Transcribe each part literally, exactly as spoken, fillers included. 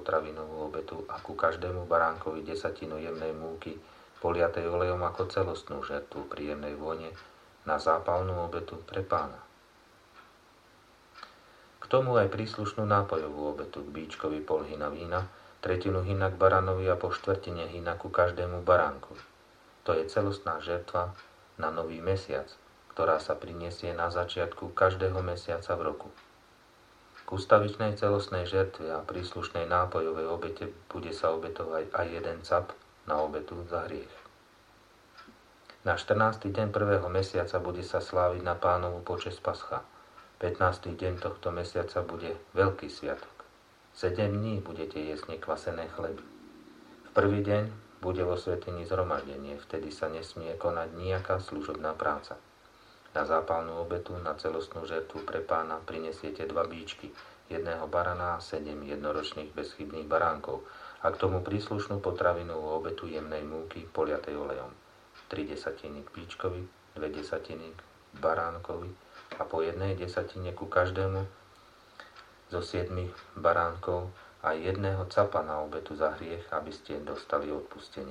potravinovú obetu a ku každému baránkovi desatinu jemnej múky, poliatej olejom ako celostnú žertvu pri jemnej vône na zápalnú obetu pre Pána. K tomu aj príslušnú nápojovú obetu k bíčkovi pol hina vína, tretinu hina k baranovi a po štvrtine hina ku každému baránkovi. To je celostná žertva na nový mesiac, ktorá sa prinesie na začiatku každého mesiaca v roku. K ustavičnej celostnej žertve a príslušnej nápojovej obete bude sa obetovať aj jeden cap na obetu za hriech. Na štrnásty deň prvého mesiaca bude sa sláviť na Pánovu počesť Pascha. pätnásty deň tohto mesiaca bude Veľký sviatok. sedem dní budete jesť nekvasené chleby. V prvý deň bude vo svätyni zhromaždenie, vtedy sa nesmie konať nejaká služobná práca. Na zápalnú obetu, na celostnú žertvu pre Pána prinesiete dva bíčky, jedného barana a sedem jednoročných bezchybných baránkov a k tomu príslušnú potravinovú obetu jemnej múky poliatej olejom. Tri desatiny k bíčkovi, dve desatiny k baránkovi a po jednej desatine ku každému zo siedmich baránkov a jedného capa na obetu za hriech, aby ste dostali odpustenie.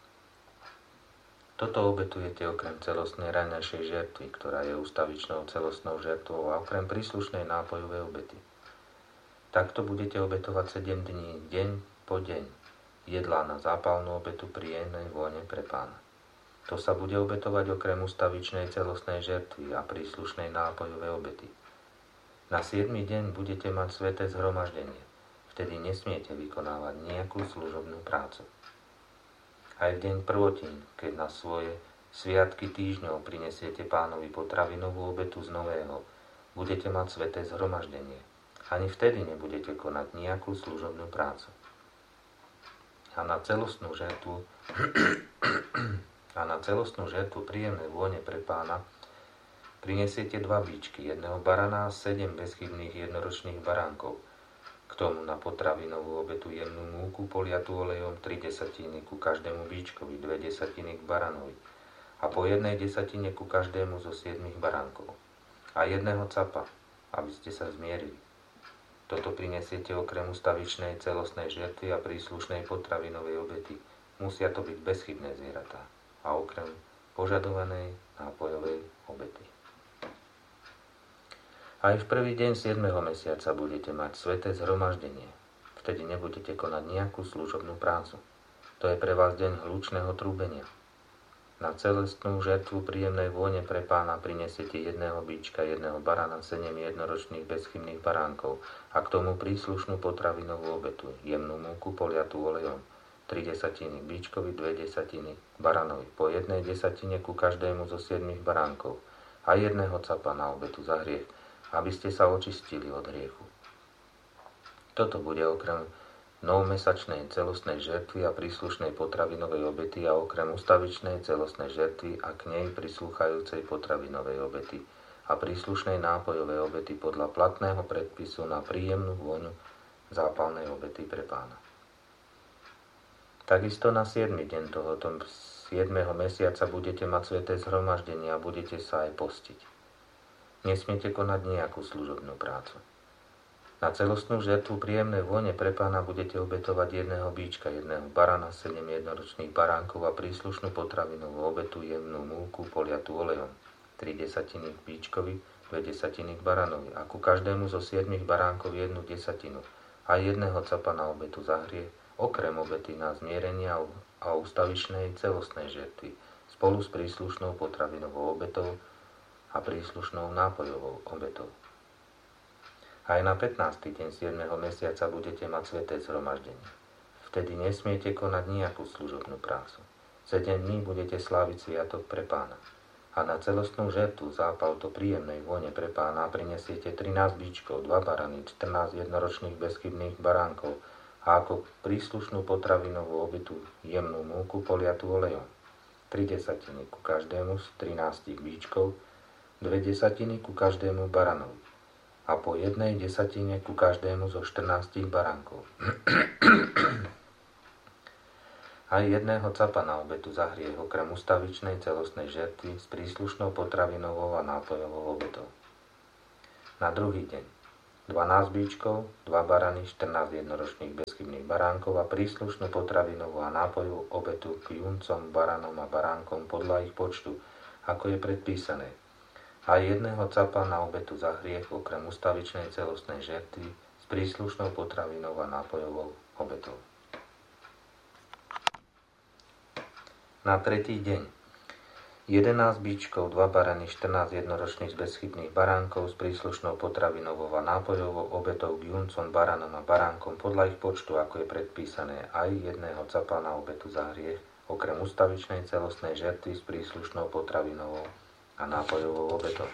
Toto obetujete okrem celostnej raňajšej žertvy, ktorá je ustavičnou celostnou žertvou a okrem príslušnej nápojovej obety. Takto budete obetovať sedem dní, deň po deň, jedlá na zápalnú obetu pri jemnej vône pre Pána. To sa bude obetovať okrem ustavičnej celostnej žertvy a príslušnej nápojovej obety. Na siedmy deň budete mať sväté zhromaždenie. Vtedy nesmiete vykonávať nejakú služobnú prácu. Aj v deň prvotín, keď na svoje sviatky týždňov prinesiete Pánovi potravinovú obetu z nového, budete mať sväté zhromaždenie. Ani vtedy nebudete konať nejakú služobnú prácu. A na celostnú žertvu a na celostnú žertvu príjemnej vône pre Pána prinesiete dva bíčky, jedného barana a sedem bezchybných jednoročných baránkov. K tomu na potravinovú obetu jemnú múku poliatú olejom tri desatiny ku každému bíčkovi, dve desatiny k baranovi a po jednej desatine ku každému zo siedmich baránkov a jedného capa, aby ste sa zmierili. Toto prinesiete okrem ustavičnej celostnej žertvy a príslušnej potravinovej obety. Musia to byť bezchybné zvieratá a okrem požadovanej nápojovej obety. Aj v prvý deň siedmeho mesiaca budete mať sväté zhromaždenie. Vtedy nebudete konať nejakú služobnú prácu. To je pre vás deň hlučného trúbenia. Na celostnú žertvu príjemnej vône pre Pána prinesiete jedného bíčka, jedného barana, sedem jednoročných bezchybných baránkov a k tomu príslušnú potravinovú obetu, jemnú múku poliatú olejom, tri desatiny k bíčkovi, dve desatiny k baranovi, po jednej desatine ku každému zo siedmich baránkov a jedného capa na obetu za hriech, aby ste sa očistili od hriechu. Toto bude okrem novmesačnej celostnej žertvy a príslušnej potravinovej obety a okrem ustavičnej celostnej žertvy a k nej prislúchajúcej potravinovej obety a príslušnej nápojovej obety podľa platného predpisu na príjemnú vôňu zápalnej obety pre Pána. Takisto na siedmy deň tohoto siedmeho mesiaca budete mať sväté zhromaždenie a budete sa aj postiť. Nesmiete konať nejakú služobnú prácu. Na celostnú žertvu príjemnej vône pre Pána budete obetovať jedného bíčka, jedného barana, sedem jednoročných baránkov a príslušnú potravinovú obetu jemnú múku poliatú olejom, tri desatiny k bíčkovi, dve desatiny k baranovi a ku každému zo siedmich baránkov jednu desatinu a jedného capa na obetu za hriech, okrem obety na zmierenie a ustavičnej celostnej žertvy spolu s príslušnou potravinovou obetou a príslušnou nápojovou obetou. Aj na pätnásty deň siedmeho mesiaca budete mať sväté zhromaždenie. Vtedy nesmiete konať nejakú služobnú prácu. sedem dní budete sláviť sviatok pre Pána. A na celostnú žertvu zápal do príjemnej vône pre Pána prinesiete trinásť bíčkov, dva barany, štrnásť jednoročných bezchybných baránkov a ako príslušnú potravinovú obetu jemnú múku poliatú olejom, tri desatiny ku každému z trinástich bíčkov, dve desatiny ku každému baranovi a po jednej desatine ku každému zo štrnástich baránkov. Aj jedného capa na obetu za hriech okrem ustavičnej celostnej žertvy s príslušnou potravinovou a nápojovou obetou. Na druhý deň, dvanásť bíčkov, dva barany, štrnásť jednoročných bezchybných baránkov a príslušnú potravinovú a nápojovú obetu k juncom, baranom a baránkom podľa ich počtu, ako je predpísané. A jedného capa na obetu za hriech, okrem ustavičnej celostnej žertvy s príslušnou potravinovou a nápojovou obetou. Na tretí deň jedenásť bíčkov, dva barany, štrnásť jednoročných bezchybných baránkov s príslušnou potravinovou a nápojovou obetou k juncom, baranom a baránkom podľa ich počtu, ako je predpísané, aj jedného capa na obetu za hriech, okrem ustavičnej celostnej žertvy s príslušnou potravinovou a nápojovou obetou.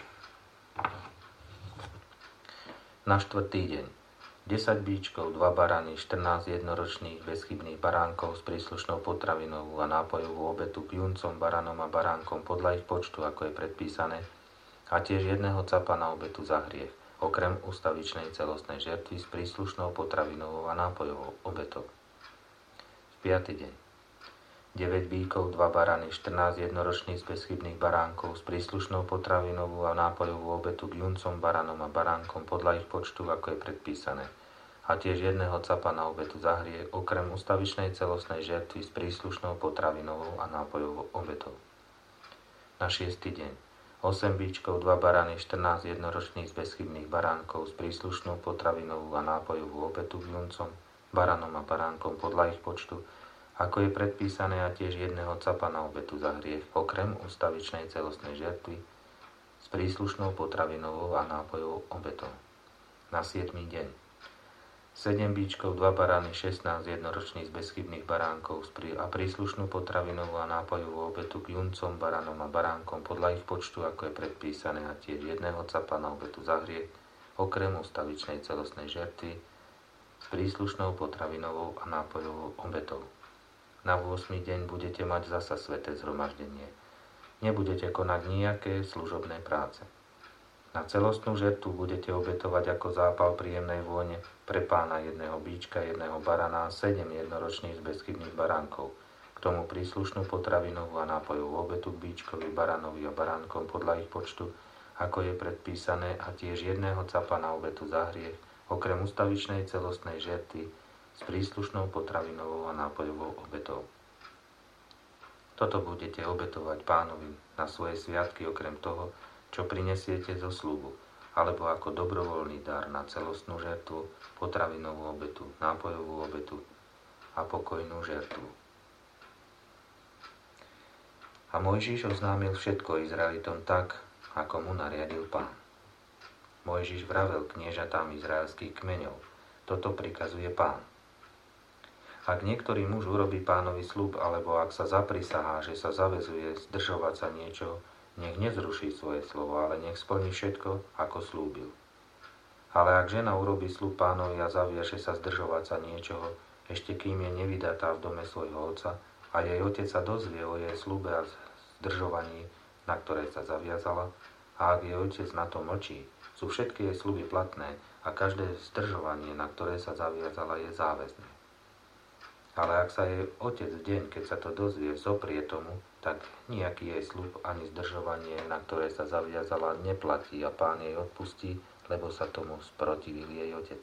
Na štvrtý deň desať bíčkov, dva barany, štrnásť jednoročných bezchybných baránkov s príslušnou potravinovú a nápojovú obetu k juncom, baranom a baránkom podľa ich počtu, ako je predpísané, a tiež jedného capa na obetu za hriech, okrem ustavičnej celostnej žertvy s príslušnou potravinovou a nápojovou obetou. piaty deň deväť bíkov, dva barany, štrnásť jednoročných bezchybných baránkov s príslušnou potravinovú a nápojovú obetu k juncom, baranom a baránkom podľa ich počtu, ako je predpísané, a tiež jedného capa na obetu za hriech, okrem ustavičnej celostnej žertvy s príslušnou potravinovou a nápojovou obetou. Na šiesty deň osem bíčkov, dva barany, štrnásť jednoročných bezchybných baránkov s príslušnou potravinovú a nápojovú obetu k juncom, baranom a baránkom podľa ich počtu, ako je predpísané, a tiež jedného capa na obetu za hriech, okrem ustavičnej celostnej žertvy s príslušnou potravinovou a nápojovou obetou. Na siedmy deň sedem bíčkov, dva barany, šestnásť jednoročných bezchybných baránkov a príslušnú potravinovú a nápojovú obetu k juncom, baranom a baránkom podľa ich počtu, ako je predpísané, a tiež jedného capa na obetu za hriech, okrem ustavičnej celostnej žertvy s príslušnou potravinovou a nápojovou obetou. Na ôsmy deň budete mať zasa sväté zhromaždenie. Nebudete konať nejaké služobné práce. Na celostnú žertvu budete obetovať ako zápal príjemnej vône pre pána jedného bíčka, jedného barana a sedem jednoročných bezchybných baránkov. K tomu príslušnú potravinovú a nápojovú obetu k bíčkovi, baranovi a baránkom podľa ich počtu, ako je predpísané, a tiež jedného capa na obetu za hriech, okrem ustavičnej celostnej žertvy s príslušnou potravinovou a nápojovou obetou. Toto budete obetovať Pánovi na svoje sviatky okrem toho, čo prinesiete zo sľubu, alebo ako dobrovoľný dar na celostnú žertvu, potravinovú obetu, nápojovú obetu a pokojnú žertvu. A Mojžiš oznámil všetko Izraelitom tak, ako mu nariadil Pán. Mojžiš vravel kniežatám izraelských kmeňov: toto prikazuje Pán. Ak niektorý muž urobí Pánovi sľub, alebo ak sa zaprisahá, že sa zaväzuje zdržovať sa niečo, nech nezruší svoje slovo, ale nech splní všetko, ako slúbil. Ale ak žena urobí sľub Pánovi a zaviaže sa zdržovať sa niečoho, ešte kým je nevydatá v dome svojho otca a jej otec sa dozvie o jej sľube a zdržovaní, na ktoré sa zaviazala, a ak jej otec na to mlčí, sú všetky jej sľuby platné a každé zdržovanie, na ktoré sa zaviazala, je záväzné. Ale ak sa jej otec v deň, keď sa to dozvie, zoprie tomu, tak nejaký jej sľub ani zdržovanie, na ktoré sa zaviazala, neplatí a Pán jej odpustí, lebo sa tomu sprotivil jej otec.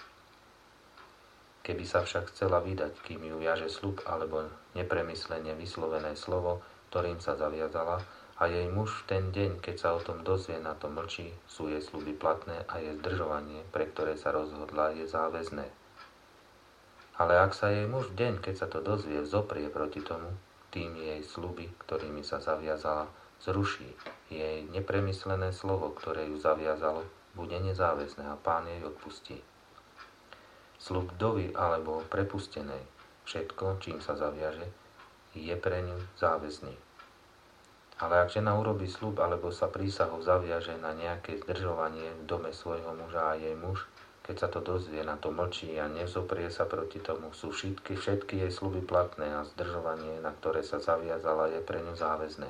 Keby sa však chcela vydať, kým ju viaže sľub alebo nepremyslene vyslovené slovo, ktorým sa zaviazala, a jej muž v ten deň, keď sa o tom dozvie, na to mlčí, sú jej sľuby platné a jej zdržovanie, pre ktoré sa rozhodla, je záväzné. Ale ak sa jej muž v deň, keď sa to dozvie, zoprie proti tomu, tým jej sľuby, ktorými sa zaviazala, zruší. Jej nepremyslené slovo, ktoré ju zaviazalo, bude nezáväzné a Pán jej odpustí. Sľub vdovy alebo prepustenej, všetko, čím sa zaviaže, je pre ňu záväzný. Ale ak žena urobí sľub alebo sa prísahou zaviaže na nejaké zdržovanie v dome svojho muža a jej muž, keď sa to dozvie, na to mlčí a nevzoprie sa proti tomu, sú všetky, všetky jej sľuby platné a zdržovanie, na ktoré sa zaviazala, je pre ňu záväzné.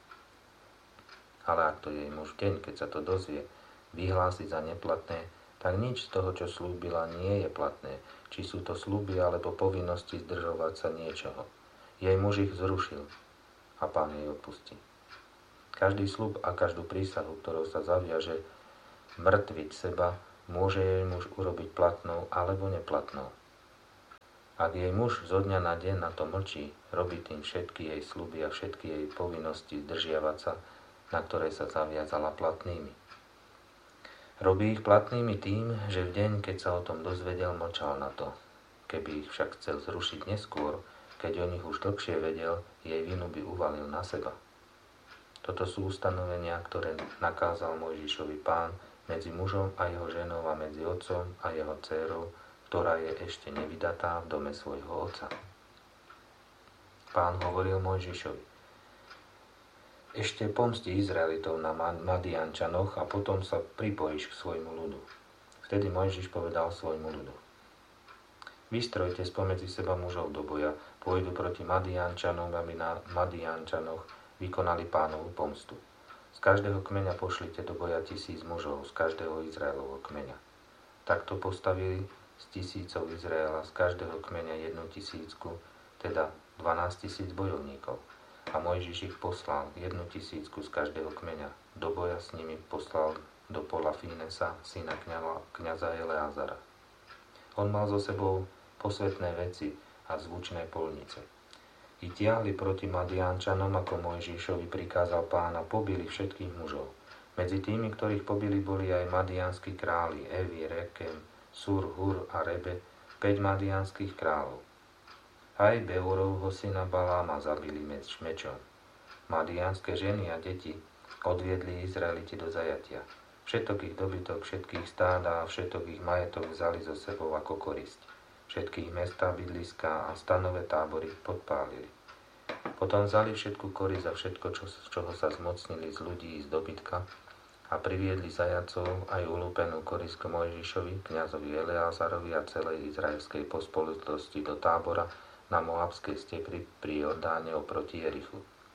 Ale ak to jej muž v deň, keď sa to dozvie, vyhlási za neplatné, tak nič z toho, čo slúbila, nie je platné, či sú to sľuby alebo povinnosti zdržovať sa niečoho. Jej muž ich zrušil a Pán jej odpustí. Každý sľub a každú prísahu, ktorou sa zaviaže mŕtviť seba, môže jej muž urobiť platnou alebo neplatnou. Ak jej muž zo dňa na deň na to mlčí, robí tým všetky jej sľuby a všetky jej povinnosti zdržiavať sa, na ktoré sa zaviazala, platnými. Robí ich platnými tým, že v deň, keď sa o tom dozvedel, mlčal na to. Keby ich však chcel zrušiť neskôr, keď o nich už dlhšie vedel, jej vinu by uvalil na seba. Toto sú ustanovenia, ktoré nakázal Mojžišovi Pán medzi mužom a jeho ženou a medzi otcom a jeho dcérou, ktorá je ešte nevydatá v dome svojho otca. Pán hovoril Mojžišovi: ešte pomsti Izraelitov na Madiančanoch a potom sa pripojíš k svojmu ľudu. Vtedy Mojžiš povedal svojmu ľudu: vystrojte spomedzi seba mužov do boja, pôjdu proti Madiančanom, aby na Madiančanoch vykonali Pánovu pomstu. Z každého kmeňa pošlite do boja tisíc mužov, z každého Izraelovho kmeňa. Takto postavili z tisícov Izraela, z každého kmeňa jednu tisícku, teda dvanásť tisíc bojovníkov. A Mojžiš ich poslal, jednu tisícku z každého kmeňa. Do boja s nimi poslal do pola Fínesa, syna kňaza Eleazara. On mal so sebou posvetné veci a zvučné polnice. I tiahli proti Madiančanom, ako Mojžišovi prikázal Pán, a pobili všetkých mužov. Medzi tými, ktorých pobili, boli aj madianskí králi, Evi, Rekem, Sur, Hur a Rebe, päť madianských kráľov. Aj Beorovho syna Baláma zabili meč mečom. Madianské ženy a deti odviedli Izraeliti do zajatia. Všetok ich dobytok, všetkých stáda a všetok ich majetok vzali so sebou ako korisť. Všetkých mestá, bydliská a stanové tábory podpálili. Potom vzali všetku korisť a všetko, čo, z čoho sa zmocnili z ľudí z dobytka, a priviedli zajacov aj ulúpenú korisť k Mojžišovi, kňazovi Eleazarovi a celej izraelskej pospolitosti do tábora na Moabskej stepy pri Jordáne oproti Jerichu.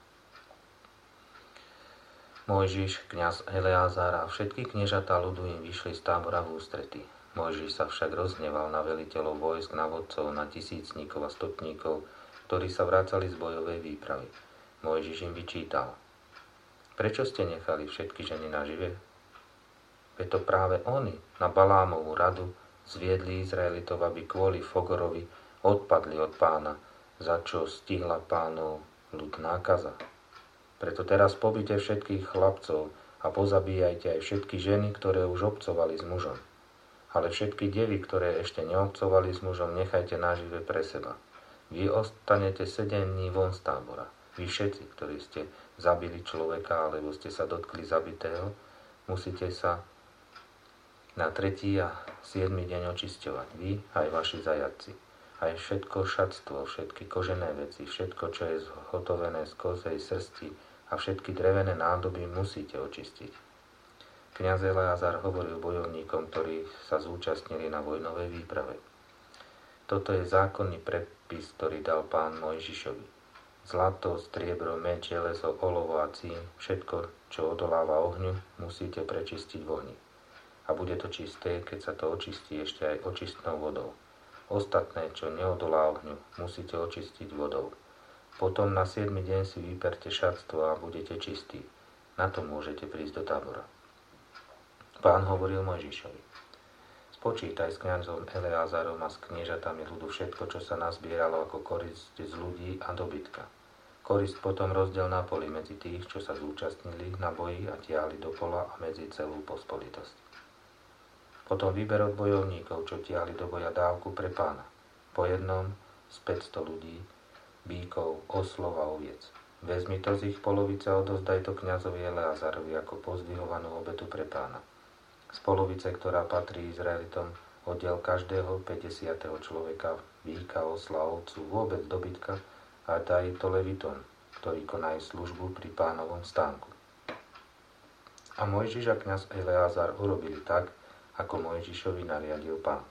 Mojžiš, kňaz Eleazar a všetky kniežatá ľudu im vyšli z tábora v ústrety. Mojžiš sa však rozhneval na veliteľov vojsk, na vodcov, na tisícnikov a stotníkov, ktorí sa vracali z bojovej výpravy. Mojžiš im vyčítal: prečo ste nechali všetky ženy nažive? Veď to práve oni na Balámovú radu zviedli Izraelitov, aby kvôli Fogorovi odpadli od Pána, za čo stihla Pánov ľud nákaza. Preto teraz pobite všetkých chlapcov a pozabíjajte aj všetky ženy, ktoré už obcovali s mužom. Ale všetky devy, ktoré ešte neobcovali s mužom, nechajte nažive pre seba. Vy ostanete sedem dní von z tábora. Vy všetci, ktorí ste zabili človeka, alebo ste sa dotkli zabitého, musíte sa na tretí a siedmy deň očisťovať. Vy aj vaši zajatci. Aj všetko šatstvo, všetky kožené veci, všetko, čo je zhotovené z kozej srsti a všetky drevené nádoby musíte očistiť. Kňaz Eleazar hovoril bojovníkom, ktorí sa zúčastnili na vojnovej výprave: toto je zákonný predpis, ktorý dal Pán Mojžišovi. Zlato, striebro, meč, železo, olovo a cín, všetko, čo odoláva ohňu, musíte prečistiť v ohni. A bude to čisté, keď sa to očistí ešte aj očistnou vodou. Ostatné, čo neodolá ohňu, musíte očistiť vodou. Potom na siedmy deň si vyperte šatstvo a budete čistí. Na to môžete prísť do tábora. Pán hovoril Mojžišovi: spočítaj s kňazom Eleazarom a s kniežatami ľudu všetko, čo sa nazbieralo ako korisť z ľudí a dobytka. Korisť potom rozdiel na poli medzi tých, čo sa zúčastnili na boji a tiahli do pola, a medzi celú pospolitosť. Potom vyber od bojovníkov, čo tiahli do boja, dávku pre Pána. Po jednom z päťsto ľudí, bíkov, oslov a oviec. Vezmi to z ich polovice a odozdaj to kňazovi Eleazarovi ako pozdvihovanú obetu pre Pána. Z polovice, ktorá patrí Izraelitom, oddiel každého päťdesiateho človeka, víka, osla, ovcu, vôbec dobytka, a daj to levitom, ktorí konajú službu pri Pánovom stánku. A Mojžiš a kňaz Eleazar urobili tak, ako Mojžišovi nariadil Pán.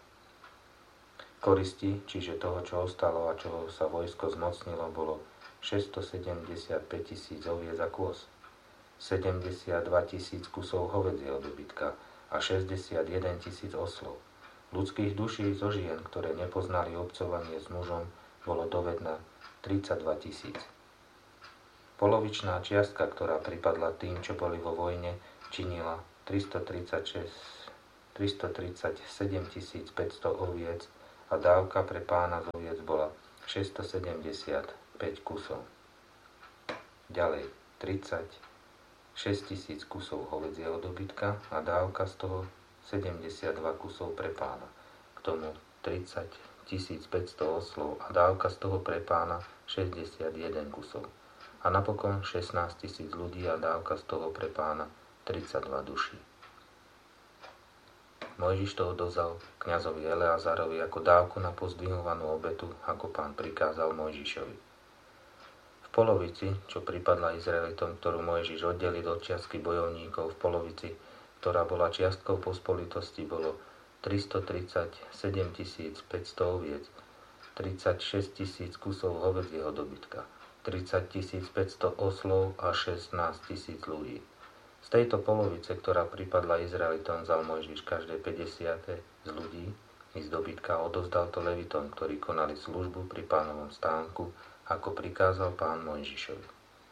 Koristi, čiže toho, čo ostalo a čoho sa vojsko zmocnilo, bolo šesťstosedemdesiatpäť tisíc oviec a kôz, sedemdesiatdva tisíc kusov hovädzieho dobytka a šesťdesiatjeden tisíc oslov. Ľudských duší zo žien, ktoré nepoznali obcovanie s mužom, bolo dovedna tridsaťdva tisíc. Polovičná čiastka, ktorá pripadla tým, čo boli vo vojne, činila tristotridsaťšesť tristotridsaťsedem tisíc päťsto oviec a dávka pre pána z oviec bola šesťstosedemdesiatpäť kusov. Ďalej tridsaťšesť tisíc kusov hovädzieho dobytka a dávka z toho sedemdesiatdva kusov pre pána. K tomu tridsať tisíc päťsto oslov a dávka z toho pre pána šesťdesiatjeden kusov. A napokon šestnásť tisíc ľudí a dávka z toho pre pána tridsaťdva duší. Mojžiš to odovzdal kňazovi Eleazárovi ako dávku na pozdvihovanú obetu, ako pán prikázal Mojžišovi. V polovici, čo pripadla Izraelitom, ktorú Mojžiš oddelil od čiastky bojovníkov, v polovici, ktorá bola čiastkou pospolitosti, bolo tristotridsaťsedem tisíc päťsto oviec, tridsaťšesť tisíc kusov hovädzieho dobytka, tridsať tisíc päťsto oslov a šestnásť tisíc ľudí. Z tejto polovice, ktorá pripadla Izraelitom, vzal Mojžiš každé päťdesiate z ľudí i z dobytka a odovzdal to Levitom, ktorí konali službu pri pánovom stánku, ako prikázal pán Mojžišovi.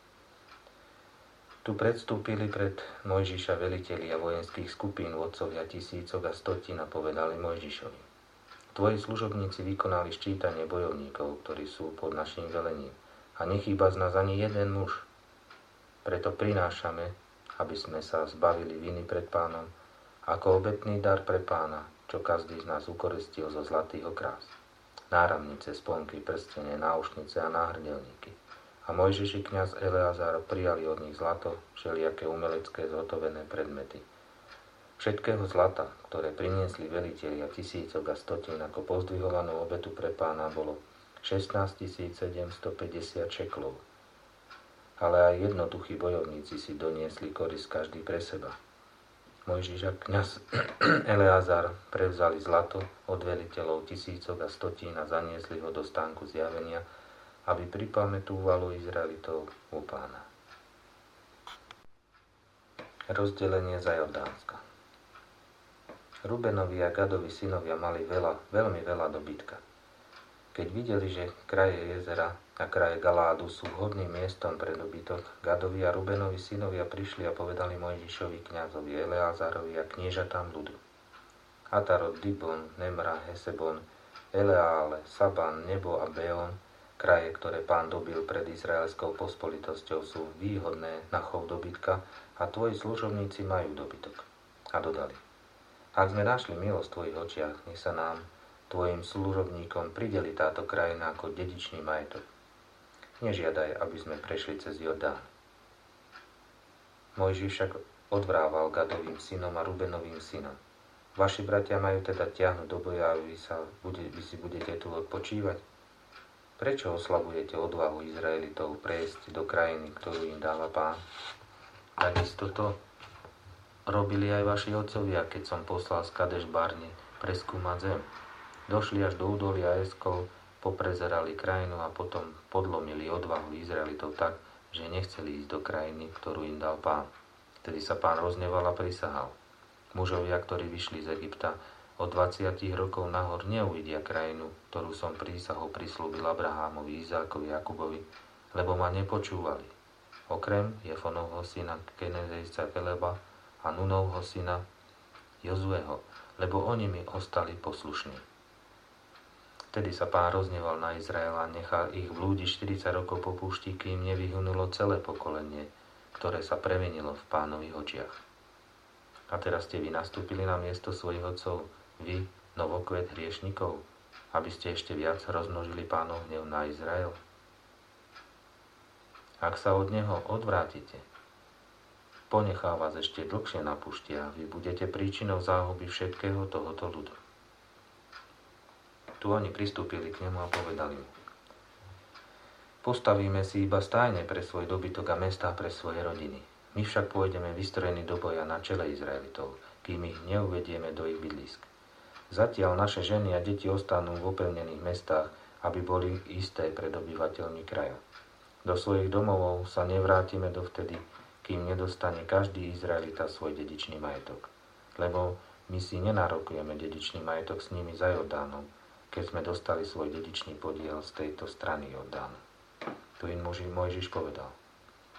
Tu predstúpili pred Mojžiša velitelia vojenských skupín, vodcovia tisícok a stotín a povedali Mojžišovi: Tvoji služobníci vykonali ščítanie bojovníkov, ktorí sú pod naším velením, a nechýba z nás ani jeden muž. Preto prinášame, aby sme sa zbavili viny pred pánom, ako obetný dar pre pána, čo každý z nás ukoristil zo zlatých okrás. Náramnice, sponky, prstene, náušnice a náhrdelníky. A Mojžiš i kňaz Eleazár prijali od nich zlato, všelijaké umelecké zhotovené predmety. Všetkého zlata, ktoré priniesli velitelia tisícok a stotín ako pozdvihovanú obetu pre pána, bolo šestnásť tisíc sedemstopäťdesiat šeklov. Ale aj jednoduchí bojovníci si doniesli korisť každý pre seba. Mojžiš a kňaz Eleazár prevzali zlato od veliteľov tisícok a stotín a zaniesli ho do stánku zjavenia, aby pripamätúvalo Izraelitov u pána. Rozdelenie za Jordánska. Rubenovi a Gadovi synovia mali veľa, veľmi veľa dobytka. Keď videli, že kraje jezera a kraje Galádu sú vhodným miestom pre dobytok, Gadovi a Rubenovi synovia prišli a povedali Mojžišovi, kňazovi Eleazárovi a kniežatám ľudu: Atarot, Dibon, Nemra, Hesebon, Eleále, Saban, Nebo a Beon, kraje, ktoré pán dobil pred izraelskou pospolitosťou, sú výhodné na chov dobytka a tvoji služobníci majú dobytok. A dodali: Ak sme našli milosť v tvojich očiach, nech sa nám, tvojim služobníkom, prideli táto krajina ako dedičný majetok. Nežiadaj, aby sme prešli cez Jordán. Mojžiš však odvrával Gadovým synom a Rubenovým synom: Vaši bratia majú teda tiahnuť do boja a vy, sa, bude, vy si budete tu odpočívať? Prečo oslabujete odvahu Izraelitov prejsť do krajiny, ktorú im dáva pán? Takisto to robili aj vaši otcovia, keď som poslal z Kadeš Barne preskúmať zem. Došli až do údolia Eskol, poprezerali krajinu a potom podlomili odvahu Izraelitov tak, že nechceli ísť do krajiny, ktorú im dal pán. Vtedy sa pán rozneval a prisahal: Mužovia, ktorí vyšli z Egypta, od dvadsať rokov nahor neuvidia krajinu, ktorú som prísahou prislúbil Abrahámovi, Izákovi, Jakubovi, lebo ma nepočúvali. Okrem Jefonovho syna Kenezejca Keleba a Nunovho syna Jozueho, lebo oni mi ostali poslušní. Vtedy sa pán rozneval na Izrael a nechal ich blúdiť štyridsať rokov po púšti, kým nevyhunulo celé pokolenie, ktoré sa previnilo v pánových očiach. A teraz ste vy nastúpili na miesto svojich otcov, vy, novokvet hriešnikov, aby ste ešte viac rozmnožili pánov hnev na Izrael? Ak sa od neho odvrátite, ponechá vás ešte dlhšie na púšti a vy budete príčinou záhuby všetkého tohoto ľudu. Tu oni pristúpili k nemu a povedali mu: Postavíme si iba stájne pre svoj dobytok a mestá pre svoje rodiny. My však pôjdeme vystrojení do boja na čele Izraelitov, kým ich neuvedieme do ich bydlisk. Zatiaľ naše ženy a deti ostanú v opevnených mestách, aby boli isté pred obyvateľmi kraja. Do svojich domovov sa nevrátime dovtedy, kým nedostane každý Izraelita svoj dedičný majetok. Lebo my si nenárokujeme dedičný majetok s nimi za Jordánom, keď sme dostali svoj dedičný podiel z tejto strany Jordánu. Tu im Mojžiš povedal: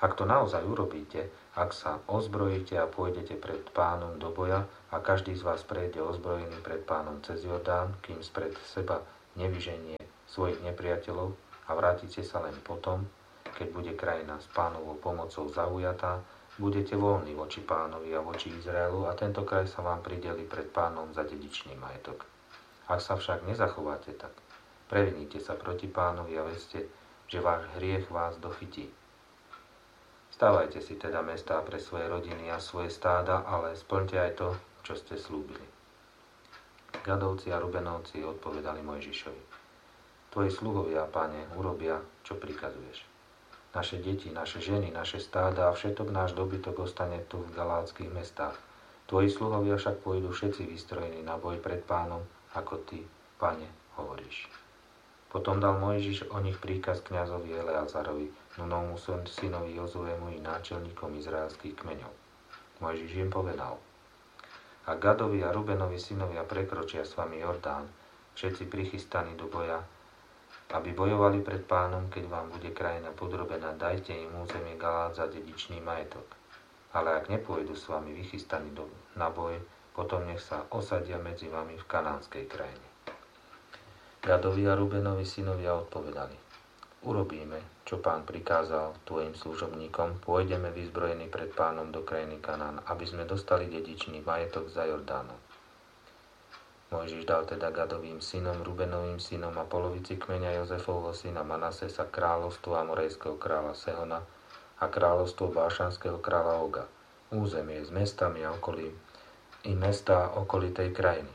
Ak to naozaj urobíte, ak sa ozbrojíte a pôjdete pred Pánom do boja a každý z vás prejde ozbrojený pred Pánom cez Jordán, kým spred seba nevyženie svojich nepriateľov a vrátite sa len potom, keď bude krajina s Pánovou pomocou zaujatá, budete voľní voči Pánovi a voči Izraelu a tento kraj sa vám prideli pred Pánom za dedičný majetok. Ak sa však nezachováte tak, previnite sa proti Pánovi a vedzte, že váš hriech vás dochytí. Stávajte si teda mestá pre svoje rodiny a svoje stáda, ale splňte aj to, čo ste slúbili. Gadovci a Rubenovci odpovedali Mojžišovi: Tvoji sluhovia, Pane, urobia, čo prikazuješ. Naše deti, naše ženy, naše stáda a všetok náš dobytok ostane tu v galátskych mestách. Tvoji sluhovia však pôjdu všetci vystrojení na boj pred Pánom, ako ty, Pane, hovoríš. Potom dal Mojžiš o nich príkaz kňazovi Eleazarovi, Nunovmu synovi Jozuému i náčelníkom izraelských kmeňov. Mojžiš im povedal: Ak Gadovi a Rubenovi synovia prekročia s vami Jordán, všetci prichystaní do boja, aby bojovali pred Pánom, keď vám bude krajina podrobená, dajte im územie Galát za dedičný majetok. Ale ak nepôjdu s vami vychystaní do, na boj, potom nech sa osadia medzi vami v kanánskej krajine. Gadovi a Rubenovi synovia odpovedali: Urobíme, čo Pán prikázal tvojim služobníkom, pôjdeme vyzbrojení pred Pánom do krajiny Kanán, aby sme dostali dedičný majetok za Jordánom. Mojžiš dal teda Gadovým synom, Rubenovým synom a polovici kmeňa Jozefovho syna Manasesa kráľovstvo amorejského kráľa Sehona a kráľovstvo bášanského kráľa Oga, územie s mestami a okolí i mestá okolitej krajiny.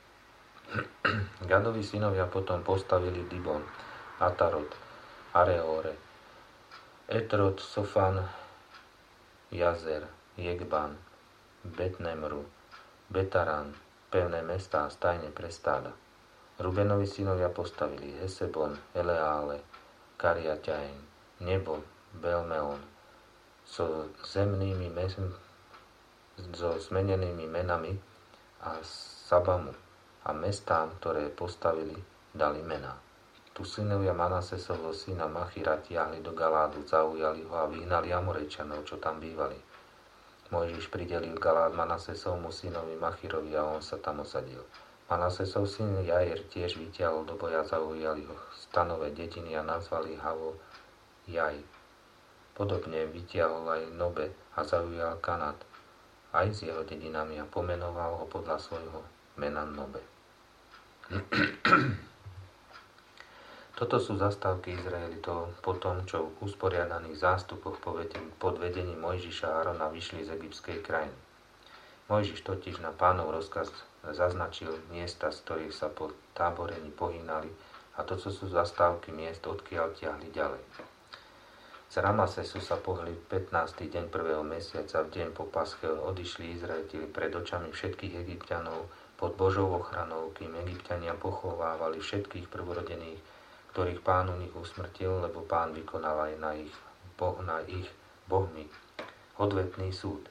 Gadovi synovia potom postavili Dibon, Atarot, Areore, Etrot, Sofan, Jazer, Jegban, Betnemru, Betaran, pevné mestá a stajne pre stáda. Rubenovi synovia postavili Hesebon, Eleále, Kariaťain, Nebo, Belmeon, so zemnými mes- so zmenenými menami a Sabamu, a mestám, ktoré postavili, dali mená. Tu synovia Manasesovho syna Machira tiahli do Galádu, zaujali ho a vyhnali Amorejčanov, čo tam bývali. Mojžiš pridelil Galád Manasesovmu synovi Machirovi a on sa tam osadil. Manasesov syn Jair tiež vytiahol do boja, zaujali ho stanové dediny a nazvali Havo Jaj. Podobne vytiahol aj Nobe a zaujal Kanát aj s jeho dedinami a pomenoval ho podľa svojho mena Nobe. Toto sú zastávky Izraelitov po tom, čo v usporiadaných zástupoch pod vedením Mojžiša a Arona vyšli z egyptskej krajiny. Mojžiš totiž na Pánov rozkaz zaznačil miesta, z ktorých sa po táborení pohynali, a toto sú zastávky miest, odkiaľ tiahli ďalej. Z Ramasesu sa pohli pätnásty deň prvého mesiaca, v deň po Pasche odišli Izraeliti pred očami všetkých Egypťanov pod Božou ochranou, kým Egypťania pochovávali všetkých prvorodených, ktorých Pán u nich usmrtil, lebo Pán vykonal aj na ich, boh, na ich bohmi odvetný súd.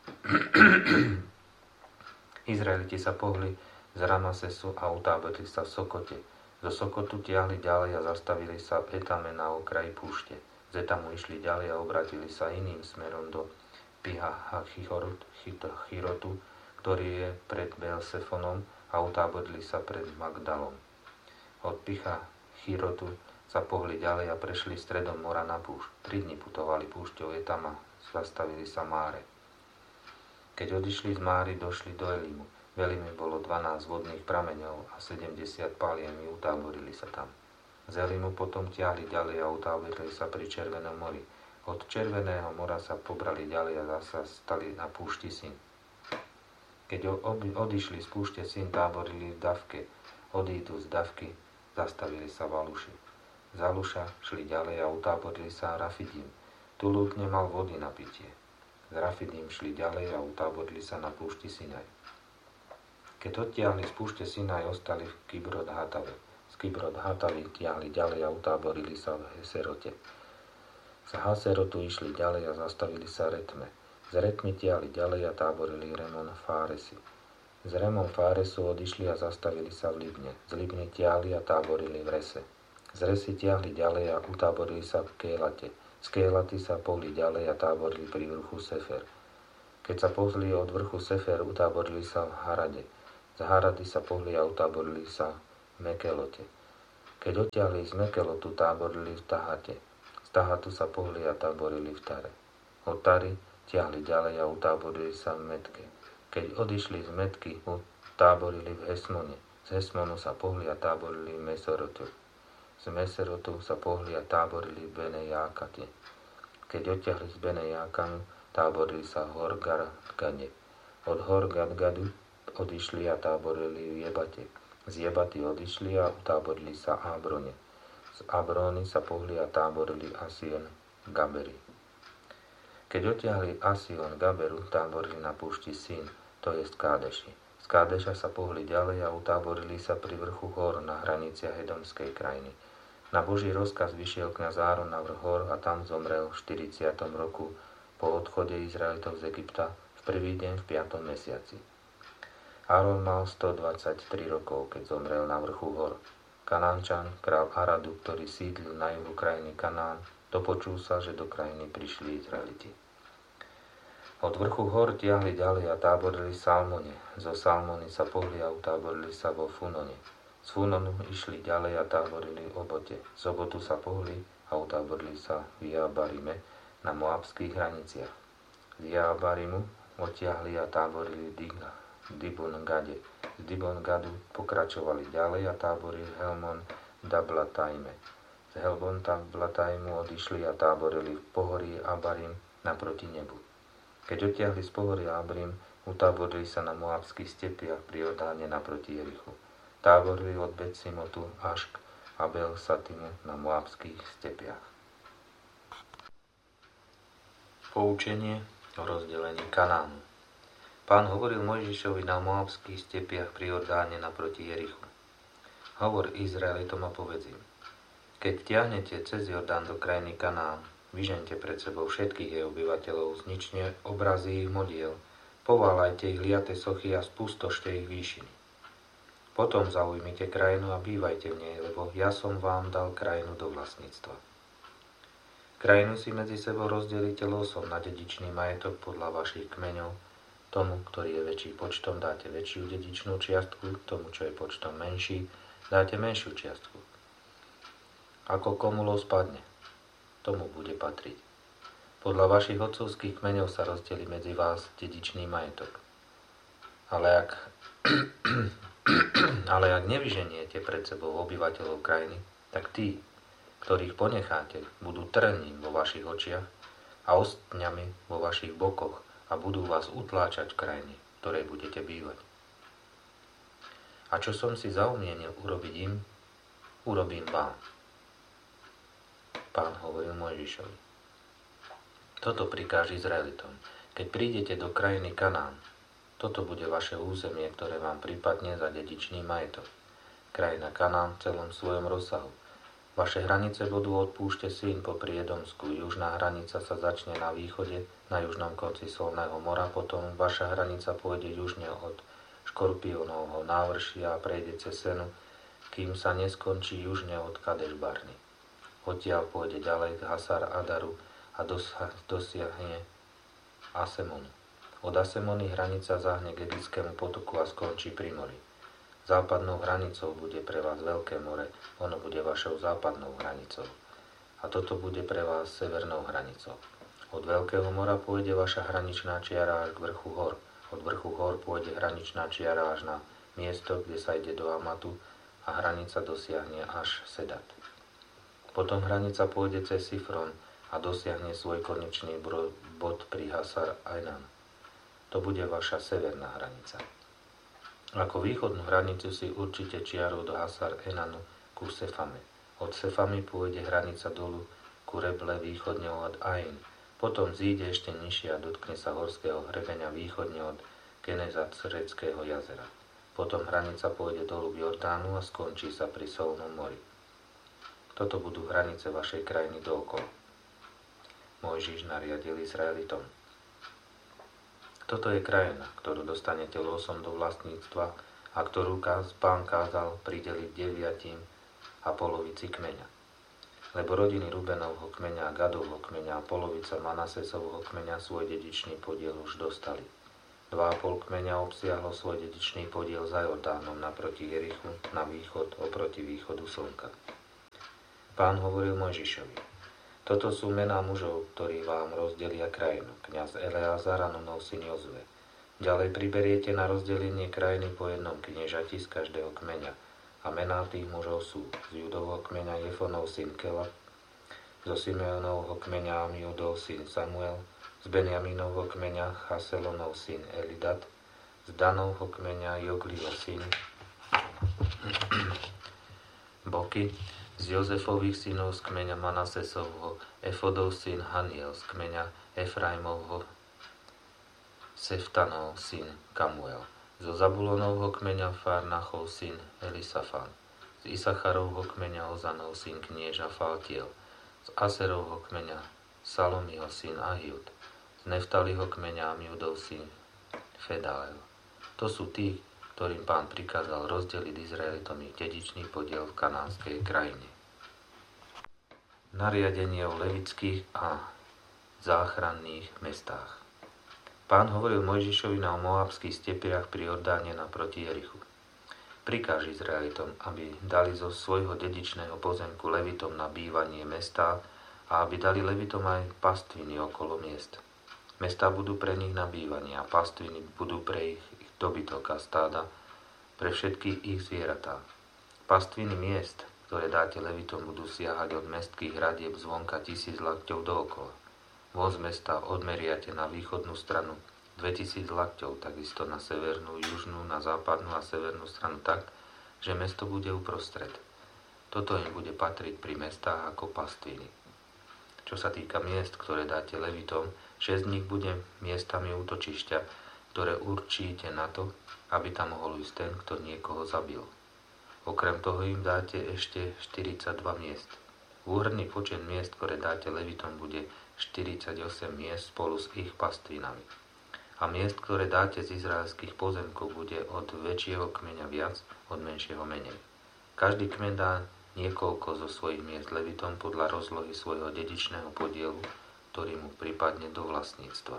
Izraeliti sa pohli z Ramasesu a utáborili sa v Sokote. Zo Sokotu tiahli ďalej a zastavili sa v Etame na okraji púšte. Z Etamu išli ďalej a obratili sa iným smerom do Pihachirotu, ktorý je pred Beelsefonom, a utáborili sa pred Magdalom. Od Pihachirotu sa pohli ďalej a prešli stredom mora na púšť. Tri dni putovali púšťou Etama, zastavili sa Máre. Keď odišli z Máry, došli do Elimu. V Elime bolo dvanásť vodných prameňov a sedemdesiat paliem, utáborili sa tam. Z Elimu potom ťahli ďalej a utáborili sa pri Červenom mori. Od Červeného mora sa pobrali ďalej a zasa stali na púšti Sin. Keď odišli z púšte Sin, táborili v Davke. Odídu z Davky, zastavili sa v Aluši. Z Aluša šli ďalej a utáborili sa Rafidim. Tu ľud nemal vody na pitie. Z Rafidim šli ďalej a utáborili sa na púšti Sinaj. Keď odtiahli z púšte Sinaj, ostali v Kibrot Hatave. Z Kibrot Hatavy tiahli ďalej a utáborili sa v Heserote. Z Haserotu išli ďalej a zastavili sa Retme. Z Retmy tiahli ďalej a táborili Remon Fáresi. Z Remon Fáresu odišli a zastavili sa v Libne. Z Libny tiahli a táborili v Rese. Z Resy tiahli ďalej a utáborili sa v Kélate. Z Skélaty sa pohli ďalej a táborili pri vrchu Sefer. Keď sa pohli od vrchu Sefer, utáborili sa v Harade. Z Harady sa pohli a utáborili sa v Mekelote. Keď odtiahli z Mekelotu, táborili v Tahate. Z Tahatu sa pohli a táborili v Tare. Od Tary tiahli ďalej a utáborili sa v Metke. Keď odišli z Metky, utáborili v Hesmone. Z Hesmonu sa pohli a táborili v Meserotu. Z Meserotu sa pohli a táborili v Bene Jákate. Keď odtiahli z Bene Jákanu, táborili sa v Hor-Gadgade. Od Hor-Gadgadu odišli a táborili v Jebate. Z Jebaty odišli a utáborili sa v Abrone. Z Abrony sa pohli a táborili Asion Gaberi. Keď odtiahli Asion Gaberu, táborili na púšti Sin, to je z Kádeši. Z Kádeša sa pohli ďalej a utáborili sa pri vrchu hor na hraniciach Edomskej krajiny. Na Boží rozkaz vyšiel kňaz Áron na vrch hor a tam zomrel v štyridsiatom roku po odchode Izraelitov z Egypta v prvý deň v piatom mesiaci. Áron mal stodvadsaťtri rokov, keď zomrel na vrchu hor. Kanánčan, král Aradu, ktorý sídlil na juhu krajiny Kanán, dopočul sa, že do krajiny prišli Izraeliti. Od vrchu hor tiahli ďalej a táborili v Salmone. Zo Salmony sa pohli a utáborili sa vo Funone. Z Funonu išli ďalej a táborili v Obote. Z Obotu sa pohli a utáborili sa v Jabarime na moabských hraniciach. Z Jabarimu odtiahli a táborili Diga. Dibon-Gade. Z Dibon-Gadu pokračovali ďalej a táborili Helmon Dablatajme. Z Helmon Dablatajmu odišli a táborili v pohorí Abarim naproti nebu. Keď odtiahli z pohorí Abarim, utáborili sa na moabských stepiach pri Jordáne naproti Jerichu. Táborili od Betsimotu až k Abel Satimu na moabských stepiach. Poučenie o rozdelení Kanánu. Pán hovoril Mojžišovi na moabských stepiach pri Jordáne naproti Jerichu. Hovor Izraelitom a povedz im: keď tiahnete cez Jordán do krajiny Kanán, vyžente pred sebou všetkých jej obyvateľov, znične obrazy ich modiel, poválajte ich liate sochy a spustošte ich výšiny. Potom zaujmite krajinu a bývajte v nej, lebo ja som vám dal krajinu do vlastníctva. Krajinu si medzi sebou rozdelíte losom na dedičný majetok podľa vašich kmeňov. Tomu, ktorý je väčší počtom, dáte väčšiu dedičnú čiastku, tomu, čo je počtom menší, dáte menšiu čiastku. Ako komu los padne, tomu bude patriť. Podľa vašich otcovských kmeňov sa rozdelí medzi vás dedičný majetok. Ale ak, ale ak nevyženiete pred sebou obyvateľov krajiny, tak tí, ktorých ponecháte, budú trním vo vašich očiach a ostňami vo vašich bokoch, a budú vás utláčať v krajine, v ktorej budete bývať. A čo som si zaumienil urobiť im, urobím vám. Pán hovoril Mojžišovi: toto prikáž Izraelitom, keď prídete do krajiny Kanán, toto bude vaše územie, ktoré vám prípadne za dedičný majetok. Krajina Kanán v celom svojom rozsahu. Vaše hranice budú od púšte Sín popri Edomsku. Južná hranica sa začne na východe, na južnom konci Solného mora, potom vaša hranica pôjde južne od Škorpiónovho návršia a prejde cez Senu, kým sa neskončí južne od Kadeš Barny. Odtiaľ pôjde ďalej k Hasar Adaru a dosiahne Asemonu. Od Asemony hranica zahne k Egiptskému potoku a skončí pri mori. Západnou hranicou bude pre vás Veľké more, ono bude vašou západnou hranicou. A toto bude pre vás severnou hranicou. Od Veľkého mora pôjde vaša hraničná čiara až k vrchu hor. Od vrchu hor pôjde hraničná čiara až na miesto, kde sa ide do Amatu a hranica dosiahne až Sedat. Potom hranica pôjde cez Sifron a dosiahne svoj konečný bod pri Hasar Ainan. To bude vaša severná hranica. Ako východnú hranicu si určite čiarou do Hasar Enanu ku Sefame. Od Sefamy pôjde hranica dolu ku Reble východne od Ain. Potom zíde ešte nižšie a dotkne sa horského hrebeňa východne od Genezareckého jazera. Potom hranica pôjde dolu k Jordánu a skončí sa pri Solnom mori. Toto budú hranice vašej krajiny dookola. Mojžiš nariadil Izraelitom: toto je krajina, ktorú dostanete losom do vlastníctva a ktorú Pán kázal prideliť deviatim a polovici kmeňa. lebo rodiny Rubenovho kmeňa a Gadovho kmeňa a polovica Manasesovho kmeňa svoj dedičný podiel už dostali. Dva a pol kmeňa obsiahlo svoj dedičný podiel za Jordánom naproti Jerichu na východ oproti východu slnka. Pán hovoril Mojžišovi: Toto sú mená mužov, ktorí vám rozdelia krajinu. Kňaz Eleazar a Nunov syn Jozue. Ďalej priberiete na rozdelenie krajiny po jednom kniežati z každého kmeňa. A mená tých mužov sú: z Judovho kmeňa Jefonov syn Kela, zo Simeonovho kmeňa Amiudov syn Samuel, z Benjaminovho kmeňa Chaselonov syn Elidat, z Danovho kmeňa Joglio syn Boky, z Jozefových synov z kmeňa Manasesovho Efodov syn Haniel, z kmeňa Efraimovho Seftanov syn Kamuel, zo Zabulonovho kmeňa Farnachov syn Elisafan, z Isacharovho kmeňa Ozanov syn knieža Faltiel, z Aserovho kmeňa Salomiho syn Ahiud, z Neftaliho kmeňa Amiudov syn Fedael. To sú tí, ktorým Pán prikázal rozdeliť Izraelitom ich dedičný podiel v kanánskej krajine. Nariadenie o levických a záchranných mestách. Pán hovoril Mojžišovi na moabských stepiach pri Jordáne naproti Jerichu. Prikáž Izraelitom, aby dali zo svojho dedičného pozemku Levitom na bývanie mestá a aby dali Levitom aj pastviny okolo miest. Mestá budú pre nich na bývanie a pastviny budú pre ich, ich dobytok a stáda, pre všetky ich zvieratá. Pastviny miest, ktoré dáte Levitom, budú siahať od mestských hradieb zvonka tisíc lakťov dookola. Voz mesta odmeriate na východnú stranu dvetisíc lakťov, takisto na severnú, južnú, na západnú a severnú stranu tak, že mesto bude uprostred. Toto im bude patriť pri mestách ako pastviny. Čo sa týka miest, ktoré dáte Levitom, šesť z nich bude miestami útočišťa, ktoré určíte na to, aby tam mohol ísť ten, kto niekoho zabil. Okrem toho im dáte ešte štyridsaťdva miest. Úhrný počet miest, ktoré dáte Levitom, bude štyridsaťosem miest spolu s ich pastvinami. A miest, ktoré dáte z izraelských pozemkov, bude od väčšieho kmeňa viac, od menšieho menej. Každý kmeň dá niekoľko zo svojich miest Levitom podľa rozlohy svojho dedičného podielu, ktorý mu pripadne do vlastníctva.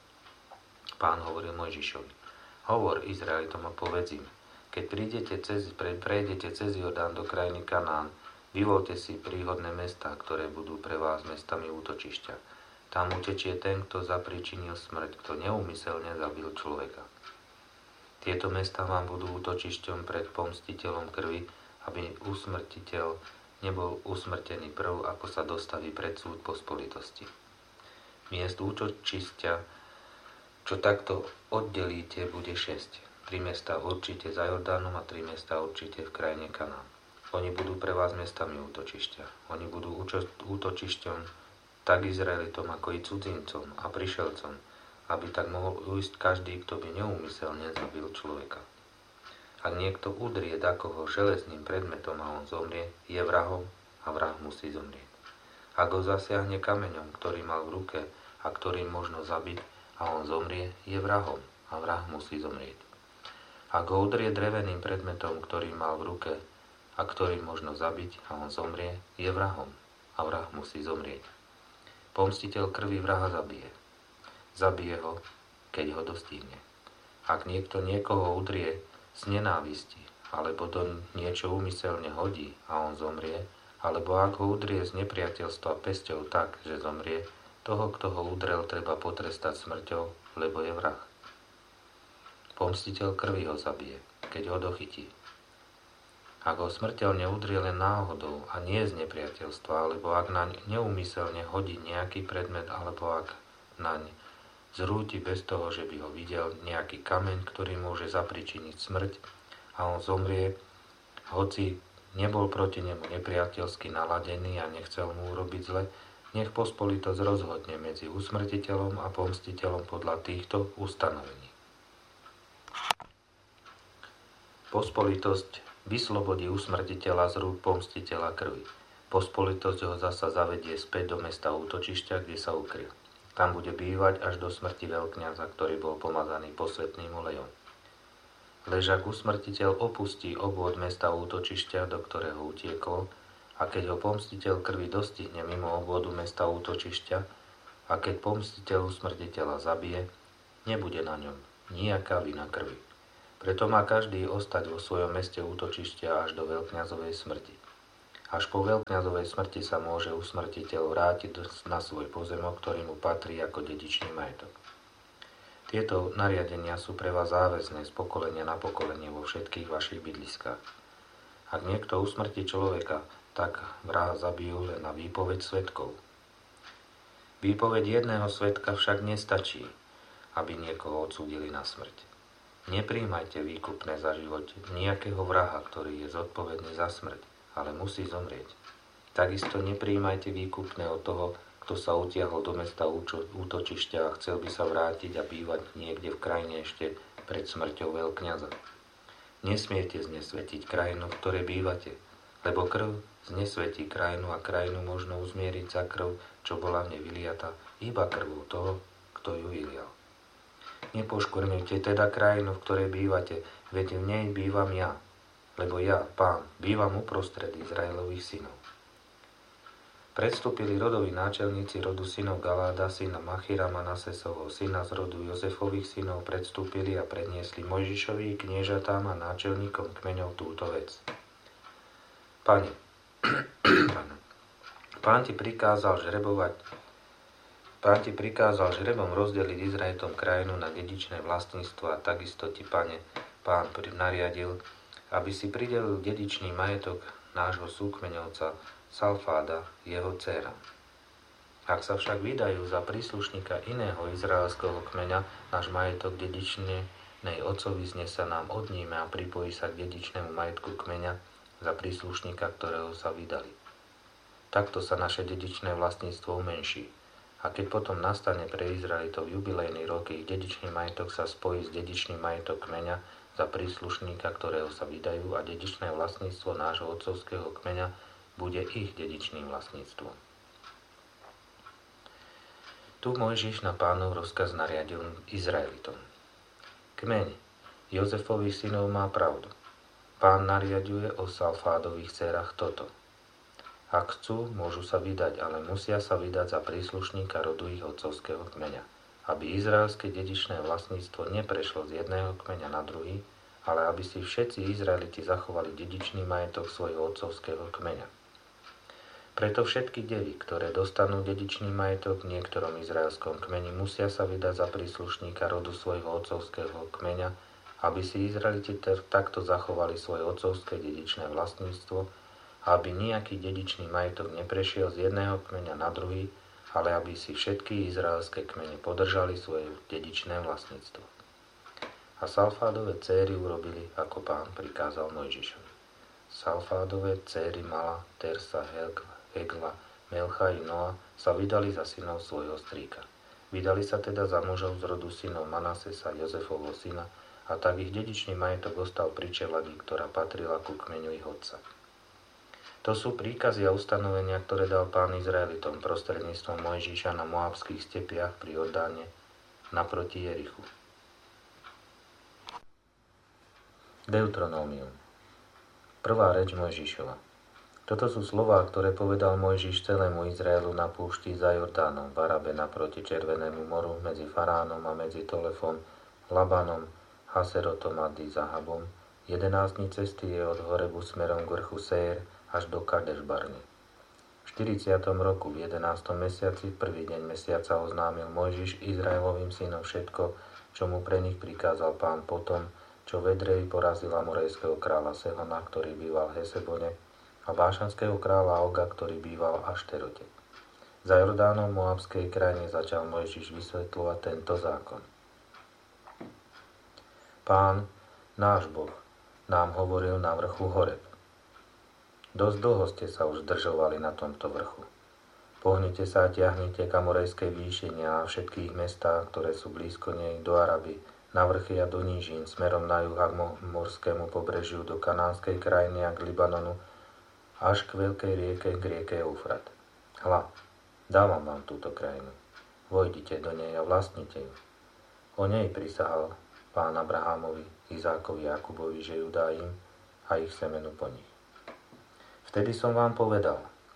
Pán hovoril Mojžišovi: Hovor Izraelitom a povedz im: Keď prídete cez, pre, prejdete cez Jordán do krajiny Kanán, vyvolte si príhodné mestá, ktoré budú pre vás mestami útočišťa. Tam utečie ten, kto zapričinil smrť, kto neúmyselne zabil človeka. Tieto mestá vám budú útočišťom pred pomstiteľom krvi, aby usmrtiteľ nebol usmrtený prv, ako sa dostaví pred súd pospolitosti. Miest útočišťa, čo takto oddelíte, bude šesť. Tri mestá určite za Jordánom a tri mestá určite v krajine Kanán. Oni budú pre vás mestami útočišťa. Oni budú útočišťom tak Izraelitom, ako i cudzincom a prišelcom, aby tak mohol ujsť každý, kto by neúmyselne zabil človeka. Ak niekto udrie dakoho železným predmetom a on zomrie, je vrahom a vrah musí zomrieť. Ak ho zasiahne kameňom, ktorý mal v ruke a ktorým možno zabiť, a on zomrie, je vrahom a vrah musí zomrieť. Ak ho udrie dreveným predmetom, ktorý mal v ruke a ktorým možno zabiť, a on zomrie, je vrahom a vrah musí zomrieť. Pomstiteľ krvi vraha zabije. Zabije ho, keď ho dostihne. Ak niekto niekoho udrie z nenávisti, alebo do niečo úmyselne hodí a on zomrie, alebo ak ho udrie z nepriateľstva pesťou tak, že zomrie, toho, kto ho udrel, treba potrestať smrťou, lebo je vrah. Pomstiteľ krvi ho zabije, keď ho dochytí. Ak ho smrteľne udrie len náhodou a nie z nepriateľstva, alebo ak naň neúmyselne hodí nejaký predmet, alebo ak naň zrúti bez toho, že by ho videl, nejaký kameň, ktorý môže zapričiniť smrť, a on zomrie, hoci nebol proti nemu nepriateľsky naladený a nechcel mu urobiť zle, nech pospolitosť rozhodne medzi usmrtiteľom a pomstiteľom podľa týchto ustanovení. Pospolitosť vyslobodí usmrtiteľa z rúk pomstiteľa krvi. Pospolitosť ho zasa zavedie späť do mesta útočišťa, kde sa ukryl. Tam bude bývať až do smrti veľkňaza, ktorý bol pomazaný posvätným olejom. Lež ak usmrtiteľ opustí obvod mesta útočišťa, do ktorého utiekol, A keď ho pomstiteľ krvi dostihne mimo obvodu mesta útočišťa, a keď pomstiteľ usmrtiteľa zabije, nebude na ňom nijaká vina krvi. Preto má každý ostať vo svojom meste útočišťa až do veľkňazovej smrti. Až po veľkňazovej smrti sa môže usmrtiteľ vrátiť na svoj pozemok, ktorý mu patrí ako dedičný majetok. Tieto nariadenia sú pre vás záväzné z pokolenia na pokolenie vo všetkých vašich bydliskách. Ak niekto usmrtí človeka, tak vraha zabijú len na výpoveď svedkov. Výpoveď jedného svedka však nestačí, aby niekoho odsúdili na smrť. Nepríjmajte výkupné za život nejakého vraha, ktorý je zodpovedný za smrť, ale musí zomrieť. Takisto nepríjmajte výkupné od toho, kto sa utiahol do mesta útočišťa a chcel by sa vrátiť a bývať niekde v krajine ešte pred smrťou veľkňaza. Nesmiete znesvetiť krajinu, v ktorej bývate, lebo krv znesvetí krajinu a krajinu možno uzmieriť za krv, čo bola v nej vyliata, iba krvou toho, kto ju vylial. Nepoškvrňujte teda krajinu, v ktorej bývate, veď v nej bývam ja, lebo ja, Pán, bývam uprostred Izraelových synov. Predstúpili rodoví náčelníci rodu synov Galáda, syna Machira, Manasesovho syna z rodu Jozefových synov, predstúpili a predniesli Mojžišovi, kniežatám a náčelníkom kmeňov túto vec. Pane, Pán ti prikázal žrebovať, Pán ti prikázal žrebom rozdeliť Izraelitom krajinu na dedičné vlastníctvo a takisto ti, Pane, Pán nariadil, aby si pridelil dedičný majetok nášho súkmeňovca Salfáda, jeho dcéra. Ak sa však vydajú za príslušníka iného izraelského kmeňa, náš majetok dedičnej otcovi znesa nám odníme a pripojí sa k dedičnému majetku kmeňa za príslušníka, ktorého sa vydali. Takto sa naše dedičné vlastníctvo umenší. A keď potom nastane pre Izraelitov jubilejný rok, ich dedičný majetok sa spojí s dedičným majetok kmeňa za príslušníka, ktorého sa vydajú, a dedičné vlastníctvo nášho otcovského kmeňa bude ich dedičným vlastníctvom. Tu Mojžiš na Pánov rozkaz nariadil Izraelitom. Kmeň Jozefových synov má pravdu. Pán nariaduje o Salfádových dcérach toto. Ak chcú, môžu sa vydať, ale musia sa vydať za príslušníka rodu ich otcovského kmeňa, aby izraelské dedičné vlastníctvo neprešlo z jedného kmeňa na druhý, ale aby si všetci Izraeliti zachovali dedičný majetok svojho otcovského kmeňa. Preto všetky devy, ktoré dostanú dedičný majetok v niektorom izraelskom kmeni, musia sa vydať za príslušníka rodu svojho otcovského kmeňa, aby si Izraeliti takto zachovali svoje otcovské dedičné vlastníctvo a aby nejaký dedičný majetok neprešiel z jedného kmeňa na druhý, ale aby si všetky izraelské kmene podržali svoje dedičné vlastníctvo. A Salfádove céry urobili, ako Pán prikázal Mojžišovi. Salfádove céry Mala, Tersa, Hegla, Melcha i Noa sa vydali za synov svojho strýka. Vydali sa teda za mužov z rodu synov Manasesa, Jozefovho syna, a tak ich dedičný majetok ostal pri čeladi, ktorá patrila ku kmeňu ich otca. To sú príkazy a ustanovenia, ktoré dal Pán Izraelitom prostredníctvom Mojžiša na moabských stepiach pri Jordáne naproti Jerichu. Deuteronómium. Prvá reč Mojžišova. Toto sú slová, ktoré povedal Mojžiš celému Izraelu na púšti za Jordánom, v Arabe naproti Červenému moru, medzi Faránom a medzi Tolefom, Labanom, Haserotom a Dizahabom. jedenásť dní cesty je od Horebu smerom k vrchu Sér až do Kadeš-Barne. V štyridsiatom roku v jedenástom mesiaci, v prvý deň mesiaca, oznámil Mojžiš Izraelovým synom všetko, čo mu pre nich prikázal Pán potom, čo v Edreji porazila morejského kráľa Sehona, ktorý býval v Hesebone, a bášanského kráľa Oga, ktorý býval v Ašterote. Za Jordánom v moabskej krajine začal Mojžiš vysvetľovať tento zákon. Pán, náš Boh, nám hovoril na vrchu Horeb. Dosť dlho ste sa už zdržovali na tomto vrchu. Pohnite sa a ťahnite k Amorejskej výšine a všetkých mestách, ktoré sú blízko nej, do Araby, na vrchy a do nížin, smerom na juh a k morskému pobrežiu, do kanánskej krajiny a k Libanonu, až k veľkej rieke, k rieke Eufrat. Hľa, dávam vám túto krajinu. Vojdite do nej a vlastnite ju. O nej prisahal Pán Abrahámovi, Izákovi, Jakubovi, že ju dá im a ich semenu po nich. Vtedy som vám povedal,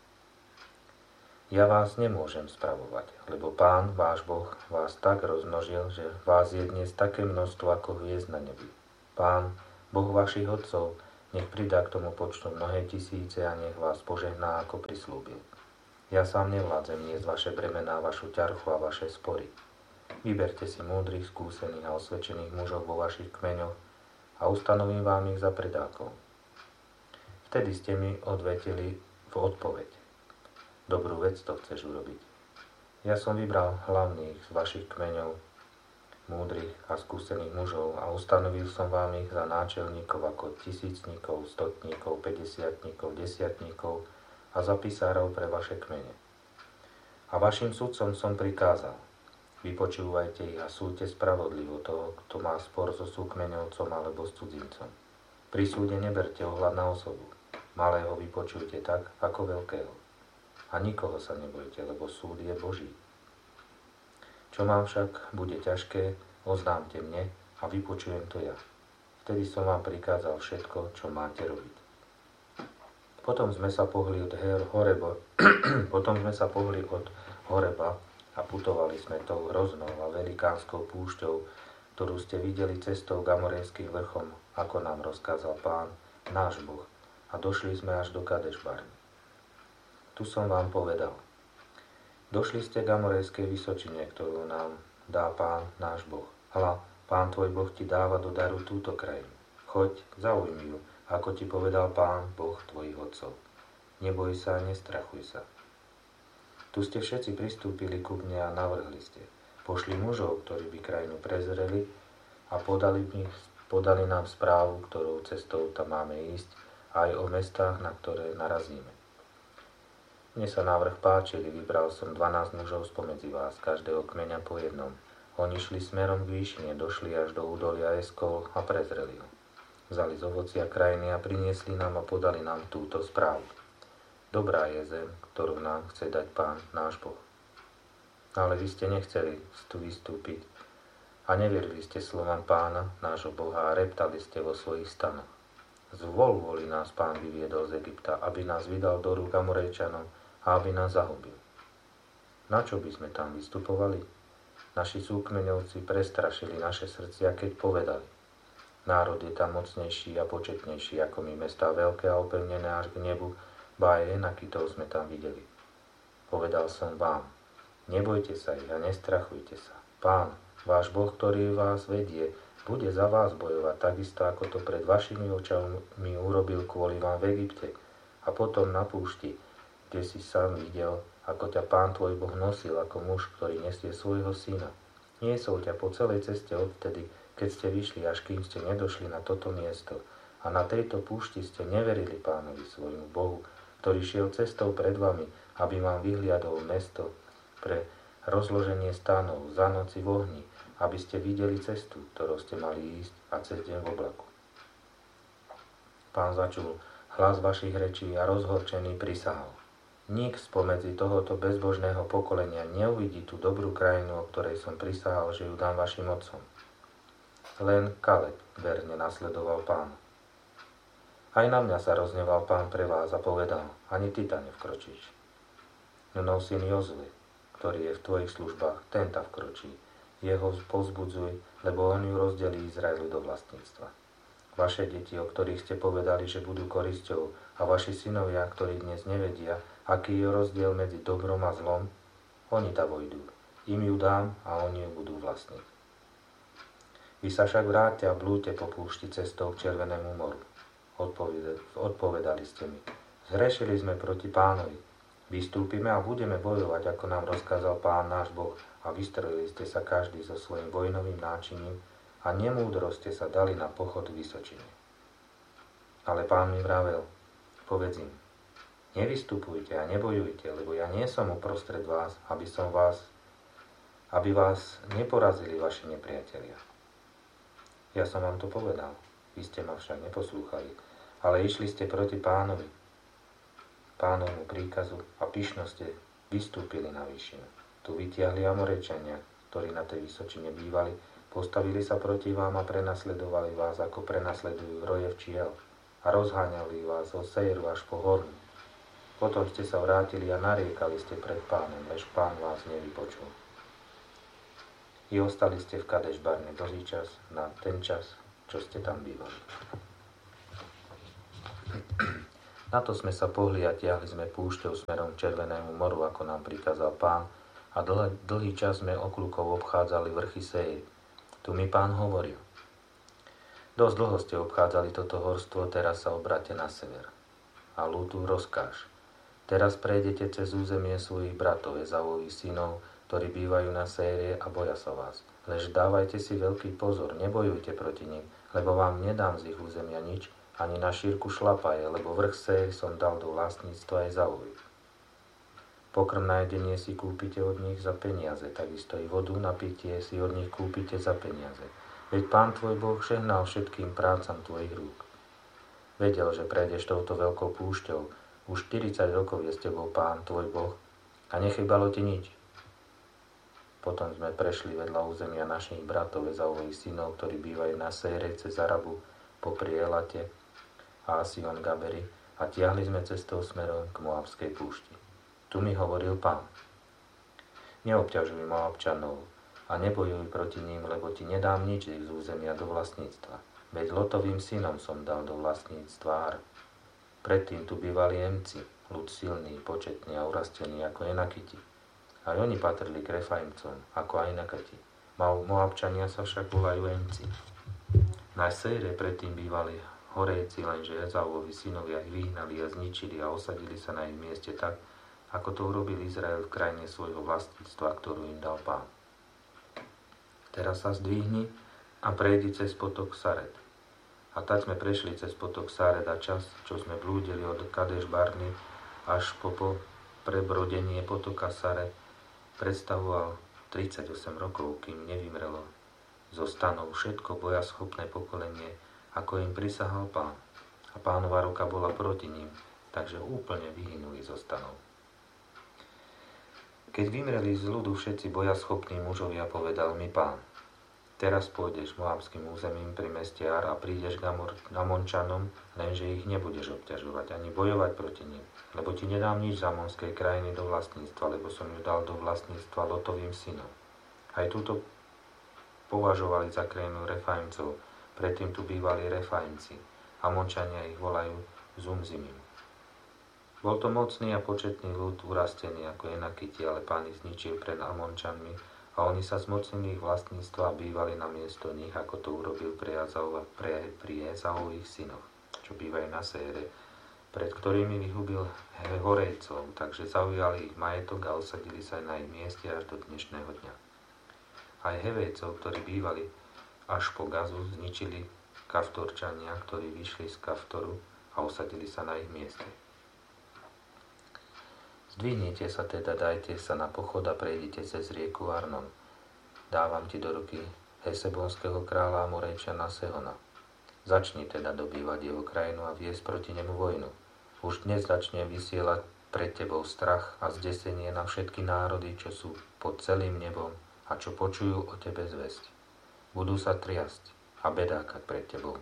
ja vás nemôžem spravovať, lebo Pán, váš Boh, vás tak rozmnožil, že vás je dnes také množstvo ako hviezd na nebi. Pán, Boh vašich otcov, nech pridá k tomu počtu mnohé tisíce a nech vás požehná, ako prislúbil. Ja sám nevládzem niesť vaše bremená, vašu ťarchu a vaše spory. Vyberte si múdrych, skúsených a osvedčených mužov vo vašich kmeňoch a ustanovím vám ich za predákov. Vtedy ste mi odvetili v odpoveď. Dobrú vec to chceš urobiť. Ja som vybral hlavných z vašich kmeňov, múdrych a skúsených mužov a ustanovil som vám ich za náčelníkov ako tisícnikov, stotníkov, päťdesiatníkov, desiatníkov a za pisárov pre vaše kmene. A vašim sudcom som prikázal, vypočúvajte ich a súďte spravodlivo toho, kto má spor so súkmeňovcom alebo s cudzincom. Pri súde neberte ohľad na osobu, malého vypočujte tak, ako veľkého. A nikoho sa nebojte, lebo súd je Boží. Čo vám však bude ťažké, oznámte mne a vypočujem to ja. Vtedy som vám prikázal všetko, čo máte robiť. Potom sme sa pohli od Horeba, potom sme sa pohli od Horeba a putovali sme tou hroznou a velikánskou púšťou, ktorú ste videli cestou k Amorejským vrchom, ako nám rozkázal Pán, náš Boh, a došli sme až do Kadeš-Barny. Tu som vám povedal. Došli ste k Amorejskej vysočine, ktorú nám dá Pán, náš Boh. Hľa, Pán tvoj Boh ti dáva do daru túto krajinu. Choď, zaujmi ju, ako ti povedal Pán, Boh tvojich otcov. Neboj sa, nestrachuj sa. Tu ste všetci pristúpili ku mne a navrhli ste. Pošli mužov, ktorí by krajinu prezreli a podali, mi, podali nám správu, ktorou cestou tam máme ísť, aj o mestách, na ktoré narazíme. Mne sa návrh páčili, vybral som dvanásť mužov spomedzi vás, každého kmeňa po jednom. Oni šli smerom k výšine, došli až do údolia Eskol a prezreli ho. Vzali z ovocia krajiny a priniesli nám a podali nám túto správu. Dobrá je zem, ktorú nám chce dať Pán, náš Boh. Ale vy ste nechceli tu vystúpiť a neverili ste slovám Pána, nášho Boha, a reptali ste vo svojich stanoch. Zvol voli nás Pán vyviedol z Egypta, aby nás vydal do rúk Amorejčanov a aby nás zahubil. Na čo by sme tam vystupovali? Naši súkmeňovci prestrašili naše srdcia, keď povedali: národ je tam mocnejší a početnejší ako my, mestá veľké a opevnené až k nebu, ba aj enakitov sme tam videli. Povedal som vám, nebojte sa ich a nestrachujte sa. Pán, váš Boh, ktorý vás vedie, bude za vás bojovať takisto, ako to pred vašimi očami urobil kvôli vám v Egypte a potom na púšti, kde si sám videl, ako ťa Pán tvoj Boh nosil ako muž, ktorý nesie svojho syna. Niesol ťa po celej ceste odvtedy, keď ste vyšli, až kým ste nedošli na toto miesto. A na tejto púšti ste neverili Pánovi svojmu Bohu, ktorý šiel cestou pred vami, aby vám vyhliadol mesto pre rozloženie stánov za noci v ohni, aby ste videli cestu, ktorou ste mali ísť, a cez deň v oblaku. Pán začul hlas vašich rečí a rozhorčený prisahal: nik spomedzi tohoto bezbožného pokolenia neuvidí tú dobrú krajinu, o ktorej som prisahal, že ju dám vašim otcom. Len Kaleb verne nasledoval Pána. Aj na mňa sa rozneval Pán pre vás a povedal: ani ty tam nevkročíš. Nunov syn Jozue, ktorý je v tvojich službách, ten tam vkročí. Jeho povzbudzuj, lebo on ju rozdelí Izraelu do vlastníctva. Vaše deti, o ktorých ste povedali, že budú korisťou, a vaši synovia, ktorí dnes nevedia, aký je rozdiel medzi dobrom a zlom, oni tam vojdú. Im ju dám a oni ju budú vlastniť. Vy sa však vráťte a blúďte po púšti cestou k Červenému moru. Odpovedali, odpovedali ste mi: zhrešili sme proti Pánovi. Vystúpime a budeme bojovať, ako nám rozkázal Pán náš Boh, a vystrojili ste sa každý so svojím vojnovým náčiním a nemúdro ste sa dali na pochod vysočine. Ale Pán mi vravel: povedz im, nevystupujte a nebojujte, lebo ja nie som uprostred vás, aby som vás, aby vás neporazili vaši nepriatelia. Ja som vám to povedal, vy ste ma však neposlúchali, ale išli ste proti Pánovi, Pánovmu príkazu, a pyšno ste vystúpili na výšinu. Tu vytiahli Amorejčania, ktorí na tej vysočine bývali, postavili sa proti vám a prenasledovali vás, ako prenasledujú roje včiel, a rozháňali vás od Sejru až po Hornu, Potom ste sa vrátili a nariekali ste pred Pánom, lež Pán vás nevypočul. I ostali ste v Kadeš Barne dlhý čas, na ten čas, čo ste tam bývali. Na to sme sa pohli a tiahli sme púšťou smerom k Červenému moru, ako nám prikázal Pán, a dlhý, dlhý čas sme okľukov obchádzali vrchy Seir. Tu mi Pán hovoril: Dosť dlho ste obchádzali toto horstvo, teraz sa obráte na sever. A Lútu rozkáž: Teraz prejdete cez územie svojich bratov, Ezavových synov, ktorí bývajú na Séire a boja sa vás. Lež dávajte si veľký pozor, nebojujte proti nim, lebo vám nedám z ich územia nič, ani na šírku šlapaje, lebo vrch Séir som dal do vlastníctva Ezavových. Pokrm na jedenie si kúpite od nich za peniaze, takisto i vodu na pitie si od nich kúpite za peniaze. Veď Pán tvoj Boh žehnal všetkým prácam tvojich rúk. Vedel, že prejdeš touto veľkou púšťou, už štyridsať rokov je s tebou Pán tvoj Boh a nechybalo ti nič. Potom sme prešli vedľa územia našich bratov Ezavových synov, ktorí bývajú na Séire cez Arabu, popri Elate a Asion Gaberi, a tiahli sme cestou smerom k Moabskej púšti. Tu mi hovoril Pán: Neobťažuj Moabčanov a nebojuj proti ním, lebo ti nedám nič z územia do vlastníctva. Veď Lotovým synom som dal do vlastníctva Ar. Predtým tu bývali Emci, ľud silný, početný a urastený ako Enakiti. Aj oni patrili k Refaimcom, ako aj Enakiti. Moabčania sa však volajú Emci. Na Séire predtým bývali Horejci, lenže Ezavovi synovia ich vyhnali a zničili a osadili sa na ich mieste tak, ako to urobil Izrael v krajine svojho vlastníctva, ktorú im dal Pán. Teraz sa zdvihni a prejdi cez potok Sared. A tak sme prešli cez potok Sared a čas, čo sme blúdili od Kadeš Barny až po, po prebrodenie potoka Sared, predstavoval tridsaťosem rokov, kým nevymrelo zo stanov všetko bojaschopné pokolenie, ako im prisahal Pán. A Pánova ruka bola proti ním, takže úplne vyhynuli zo stanov. Keď vymreli z ľudu všetci bojaschopní mužovia, povedal mi Pán: Teraz pôjdeš moabským územím pri meste Ar a prídeš k Amončanom, lenže ich nebudeš obťažovať ani bojovať proti nim, lebo ti nedám nič z amonskej krajiny do vlastníctva, lebo som ju dal do vlastníctva Lotovým synom. Aj túto považovali za krajinu Refaimcov, predtým tu bývali Refaimci, Amončania ich volajú Zumzimim. Bol to mocný a početný ľud, urastený ako Enakiti, ale Pán ich zničil pred Amončanmi, a oni sa zmocnili ich vlastníctva a bývali na miesto nich, ako to urobil pre Ezavových synoch, čo bývajú na Séire, pred ktorými vyhubil Horejcov, takže zaujali ich majetok a osadili sa na ich mieste až do dnešného dňa. Aj Hevejcov, ktorí bývali až po Gazu, zničili Kaftorčania, ktorí vyšli z Kaftoru a osadili sa na ich mieste. Zdvihnite sa teda, dajte sa na pochod a prejdite cez rieku Arnon. Dávam ti do ruky Hesebonského kráľa Amorejčana Sehona. Začni teda dobývať jeho krajinu a viesť proti nemu vojnu. Už dnes začne vysielať pred tebou strach a zdesenie na všetky národy, čo sú pod celým nebom a čo počujú o tebe zvesť. Budú sa triasť a bedákať pred tebou.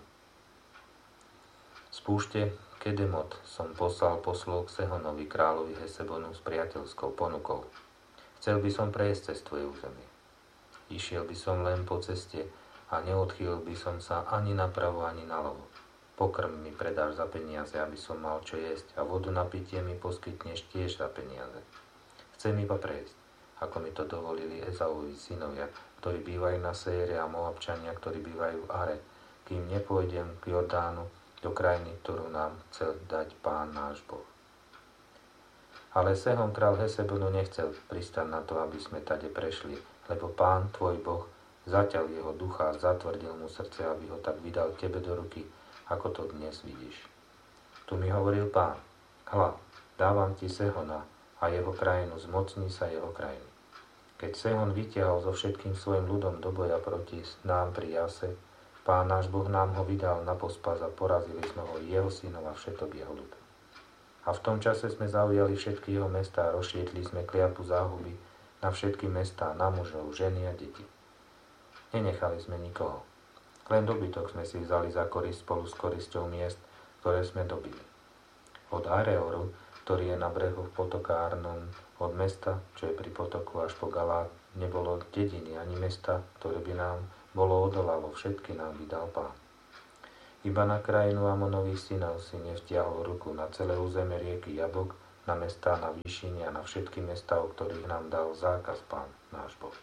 Z púšte Kedemot som poslal poslov k Sehonovi, kráľovi Hesebonu, s priateľskou ponukou. Chcel by som prejsť cez tvoje územie. Išiel by som len po ceste a neodchýlil by som sa ani napravo, ani naľavo. Pokrm mi predáš za peniaze, aby som mal čo jesť, a vodu na pitie mi poskytneš tiež za peniaze. Chcem iba prejsť, ako mi to dovolili Ezavovi synovia, ktorí bývajú na Séire, a Moabčania, ktorí bývajú v Are, kým nepôjdem k Jordánu, do krajiny, ktorú nám chcel dať Pán náš Boh. Ale Sehon, král Hesebonu, nechcel pristať na to, aby sme tade prešli, lebo Pán tvoj Boh zaťal jeho ducha a zatvrdil mu srdce, aby ho tak vydal tebe do ruky, ako to dnes vidíš. Tu mi hovoril Pán: Hľa, dávam ti Sehona a jeho krajinu, zmocní sa jeho krajiny. Keď Sehon vytiahol so všetkým svojim ľudom do boja proti nám pri Jase, Pán náš Boh nám ho vydal na pospas a porazili sme ho, jeho synov a všetok jeho ľud. A v tom čase sme zaujali všetky jeho mestá a rozšietli sme kliatbu záhuby na všetky mestá, na mužov, ženy a deti. Nenechali sme nikoho. Len dobytok sme si vzali za korist spolu s korisťou miest, ktoré sme dobili. Od Areoru ktorý je na brehu potoka Arnon, od mesta, čo je pri potoku až po Galát, nebolo dediny ani mesta, ktoré by nám bolo odolalo, všetky nám by dal Pán. Iba na krajinu Amonových synov si nevtiahol ruku, na celé územie rieky Jabok, na mestá na výšine a na všetky mestá, o ktorých nám dal zákaz Pán, náš Boh.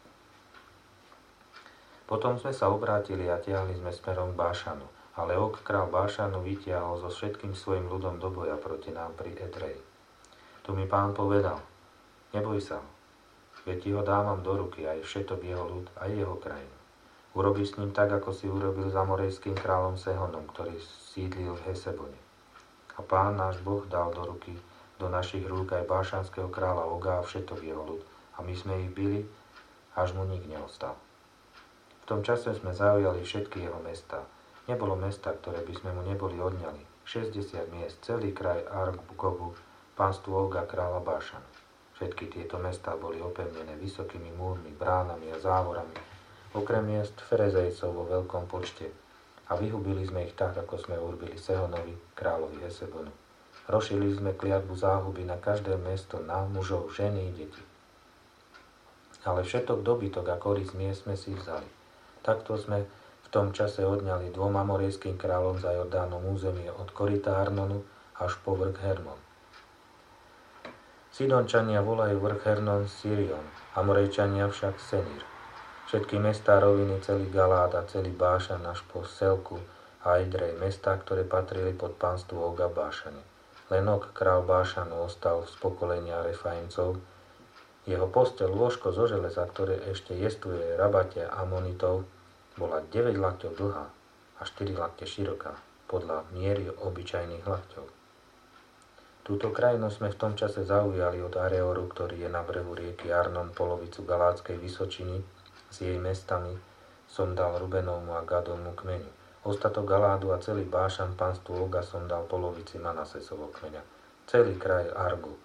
Potom sme sa obrátili a tiahli sme smerom k Bášanu, ale Ok, král Bášanu, vytiahol so všetkým svojim ľudom do boja proti nám pri Edreji. Tu mi Pán povedal, neboj sa ho, veď ti ho dávam do ruky, aj všetok jeho ľud, aj jeho krajinu. Urobíš s ním tak, ako si urobil s amorejským kráľom Sehonom, ktorý sídlil v Hesebone. A Pán náš Boh dal do ruky, do našich rúk aj bášanského kráľa Oga a všetok jeho ľud, a my sme ich bili, až mu nik neostal. V tom čase sme zaujali všetky jeho mestá. Nebolo mesta, ktoré by sme mu neboli odňali. šesťdesiat miest, celý kraj Argobu, pánstvo Oga, kráľa Bášanu. Všetky tieto mestá boli opevnené vysokými múrmi, bránami a závorami, okrem miest Ferezejcov vo veľkom počte. A vyhubili sme ich tak, ako sme urobili Sehonovi, kráľovi Hesebonu. Rozšili sme kliatbu záhuby na každé mesto, na mužov, ženy i deti. Ale všetok dobytok a koris miest sme si vzali. Takto sme v tom čase odňali dvom amorejským kráľom za Jordánom územie od koryta Arnonu až po vrch Hermon. Sidončania volajú vrch Hermon Sirion, Amorejčania však Senir. Všetky mestá roviny, celý Galát a celý Bášan až po Selku a Idrej, mestá, ktoré patrili pod pánstvo Oga Bášane. Len Ok, král Bášanu, ostal z pokolenia Refaimcov. Jeho posteľ, lôžko zo železa, ktoré ešte jestuje Rabate Amonitov, bola deväť lakťov dlhá a štyri lakte široká, podľa miery obyčajných lakťov. Túto krajinu sme v tom čase zaujali od Areoru, ktorý je na brehu rieky Arnon, polovicu Galátskej vysočiny, s jej mestami som dal Rubenovmu a Gadovmu kmeňu. Ostatok Galádu a celý Bášan, pánstvu Oga, som dal polovici Manasesovho kmeňa. Celý kraj Argob.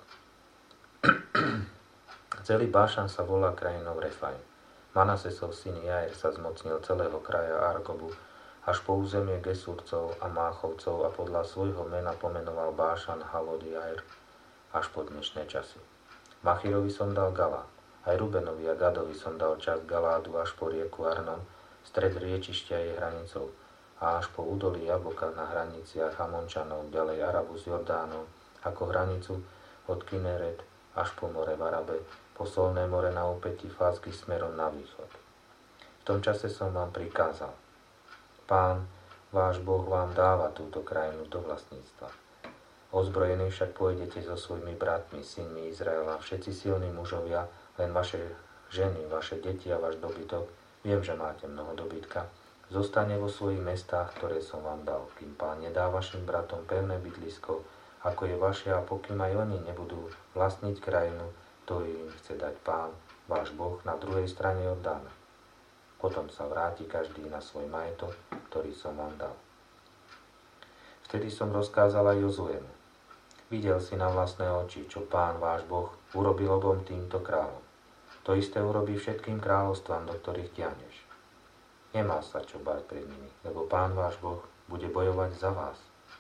Celý Bášan sa volá krajinou Refaim. Manasesov syn Jair sa zmocnil celého kraja Argobu až po územie Gesurcov a Máchovcov a podľa svojho mena pomenoval Bášan Halod Jair až po dnešné časy. Machirovi som dal Galát. Aj Rubenovi a Gadovi som dal časť Galádu až po rieku Arnon, stred riečišťa je hranicou, a až po údolí Jaboka na hraniciach Amončanov, ďalej Arabu s Jordánom, ako hranicu od Kineret až po more v Arabe, po solné more na úpätí Fásky smerom na východ. V tom čase som vám prikázal, Pán, váš Boh vám dáva túto krajinu do vlastníctva. Ozbrojení však pôjdete so svojimi bratmi, synmi Izraela, všetci silní mužovia, len vaše ženy, vaše deti a váš dobytok, viem, že máte mnoho dobytka, zostane vo svojich mestách, ktoré som vám dal, kým Pán nedá vašim bratom pevné bydlisko, ako je vaše, a pokým aj oni nebudú vlastniť krajinu, ktorú im chce dať Pán, váš Boh, na druhej strane Jordána. Potom sa vráti každý na svoj majetok, ktorý som vám dal. Vtedy som rozkázal aj Jozuemu. Videl si na vlastné oči, čo Pán, váš Boh, urobil obom týmto kráľom. To isté urobí všetkým kráľovstvám, do ktorých tiahneš. Nemá sa čo báť pred nimi, lebo Pán, váš Boh, bude bojovať za vás.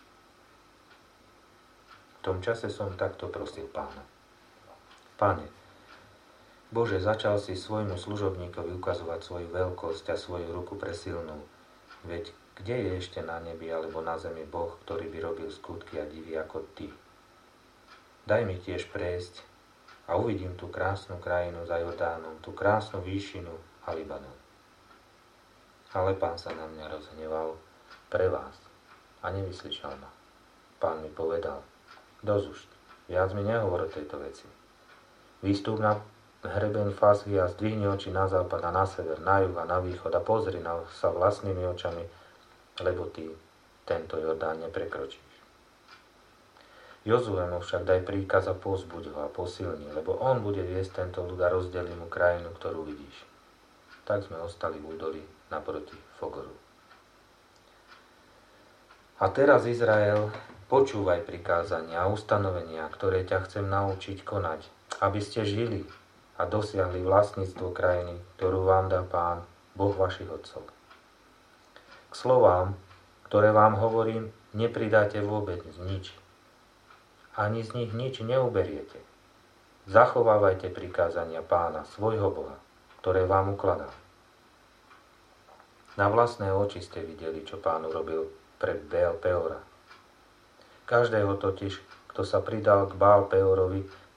V tom čase som takto prosil Pána. Pane, Bože, začal si svojmu služobníkovi ukazovať svoju veľkosť a svoju ruku presilnú. Veď kde je ešte na nebi alebo na zemi Boh, ktorý by robil skutky a divy ako Ty? Daj mi tiež prejsť a uvidím tú krásnu krajinu za Jordánom, tú krásnu výšinu a Libanon. Ale Pán sa na mňa rozhneval pre vás a nevyslyšal ma. Pán mi povedal, dosť, viac mi nehovor o tejto veci. Výstup na hrebeň Fásky a zdvihni oči na západ a na sever, na juh a na východ a pozri na sa vlastnými očami, lebo ty tento Jordán neprekročíš. Jozuemu však daj príkaz a povzbuď ho a posilni, lebo on bude viesť tento ľud a rozdelí mu krajinu, ktorú vidíš. Tak sme ostali v údolí naproti Fogoru. A teraz, Izrael, počúvaj prikázania a ustanovenia, ktoré ťa chcem naučiť konať, aby ste žili a dosiahli vlastníctvo krajiny, ktorú vám dá Pán, Boh vašich otcov. K slovám, ktoré vám hovorím, nepridáte vôbec nič. ani z nich nič neuberiete. Zachovávajte prikázania Pána, svojho Boha, ktoré vám ukladá. Na vlastné oči ste videli, čo Pán urobil pre Baal Peora. Každého totiž, kto sa pridal k Baal Peorovi,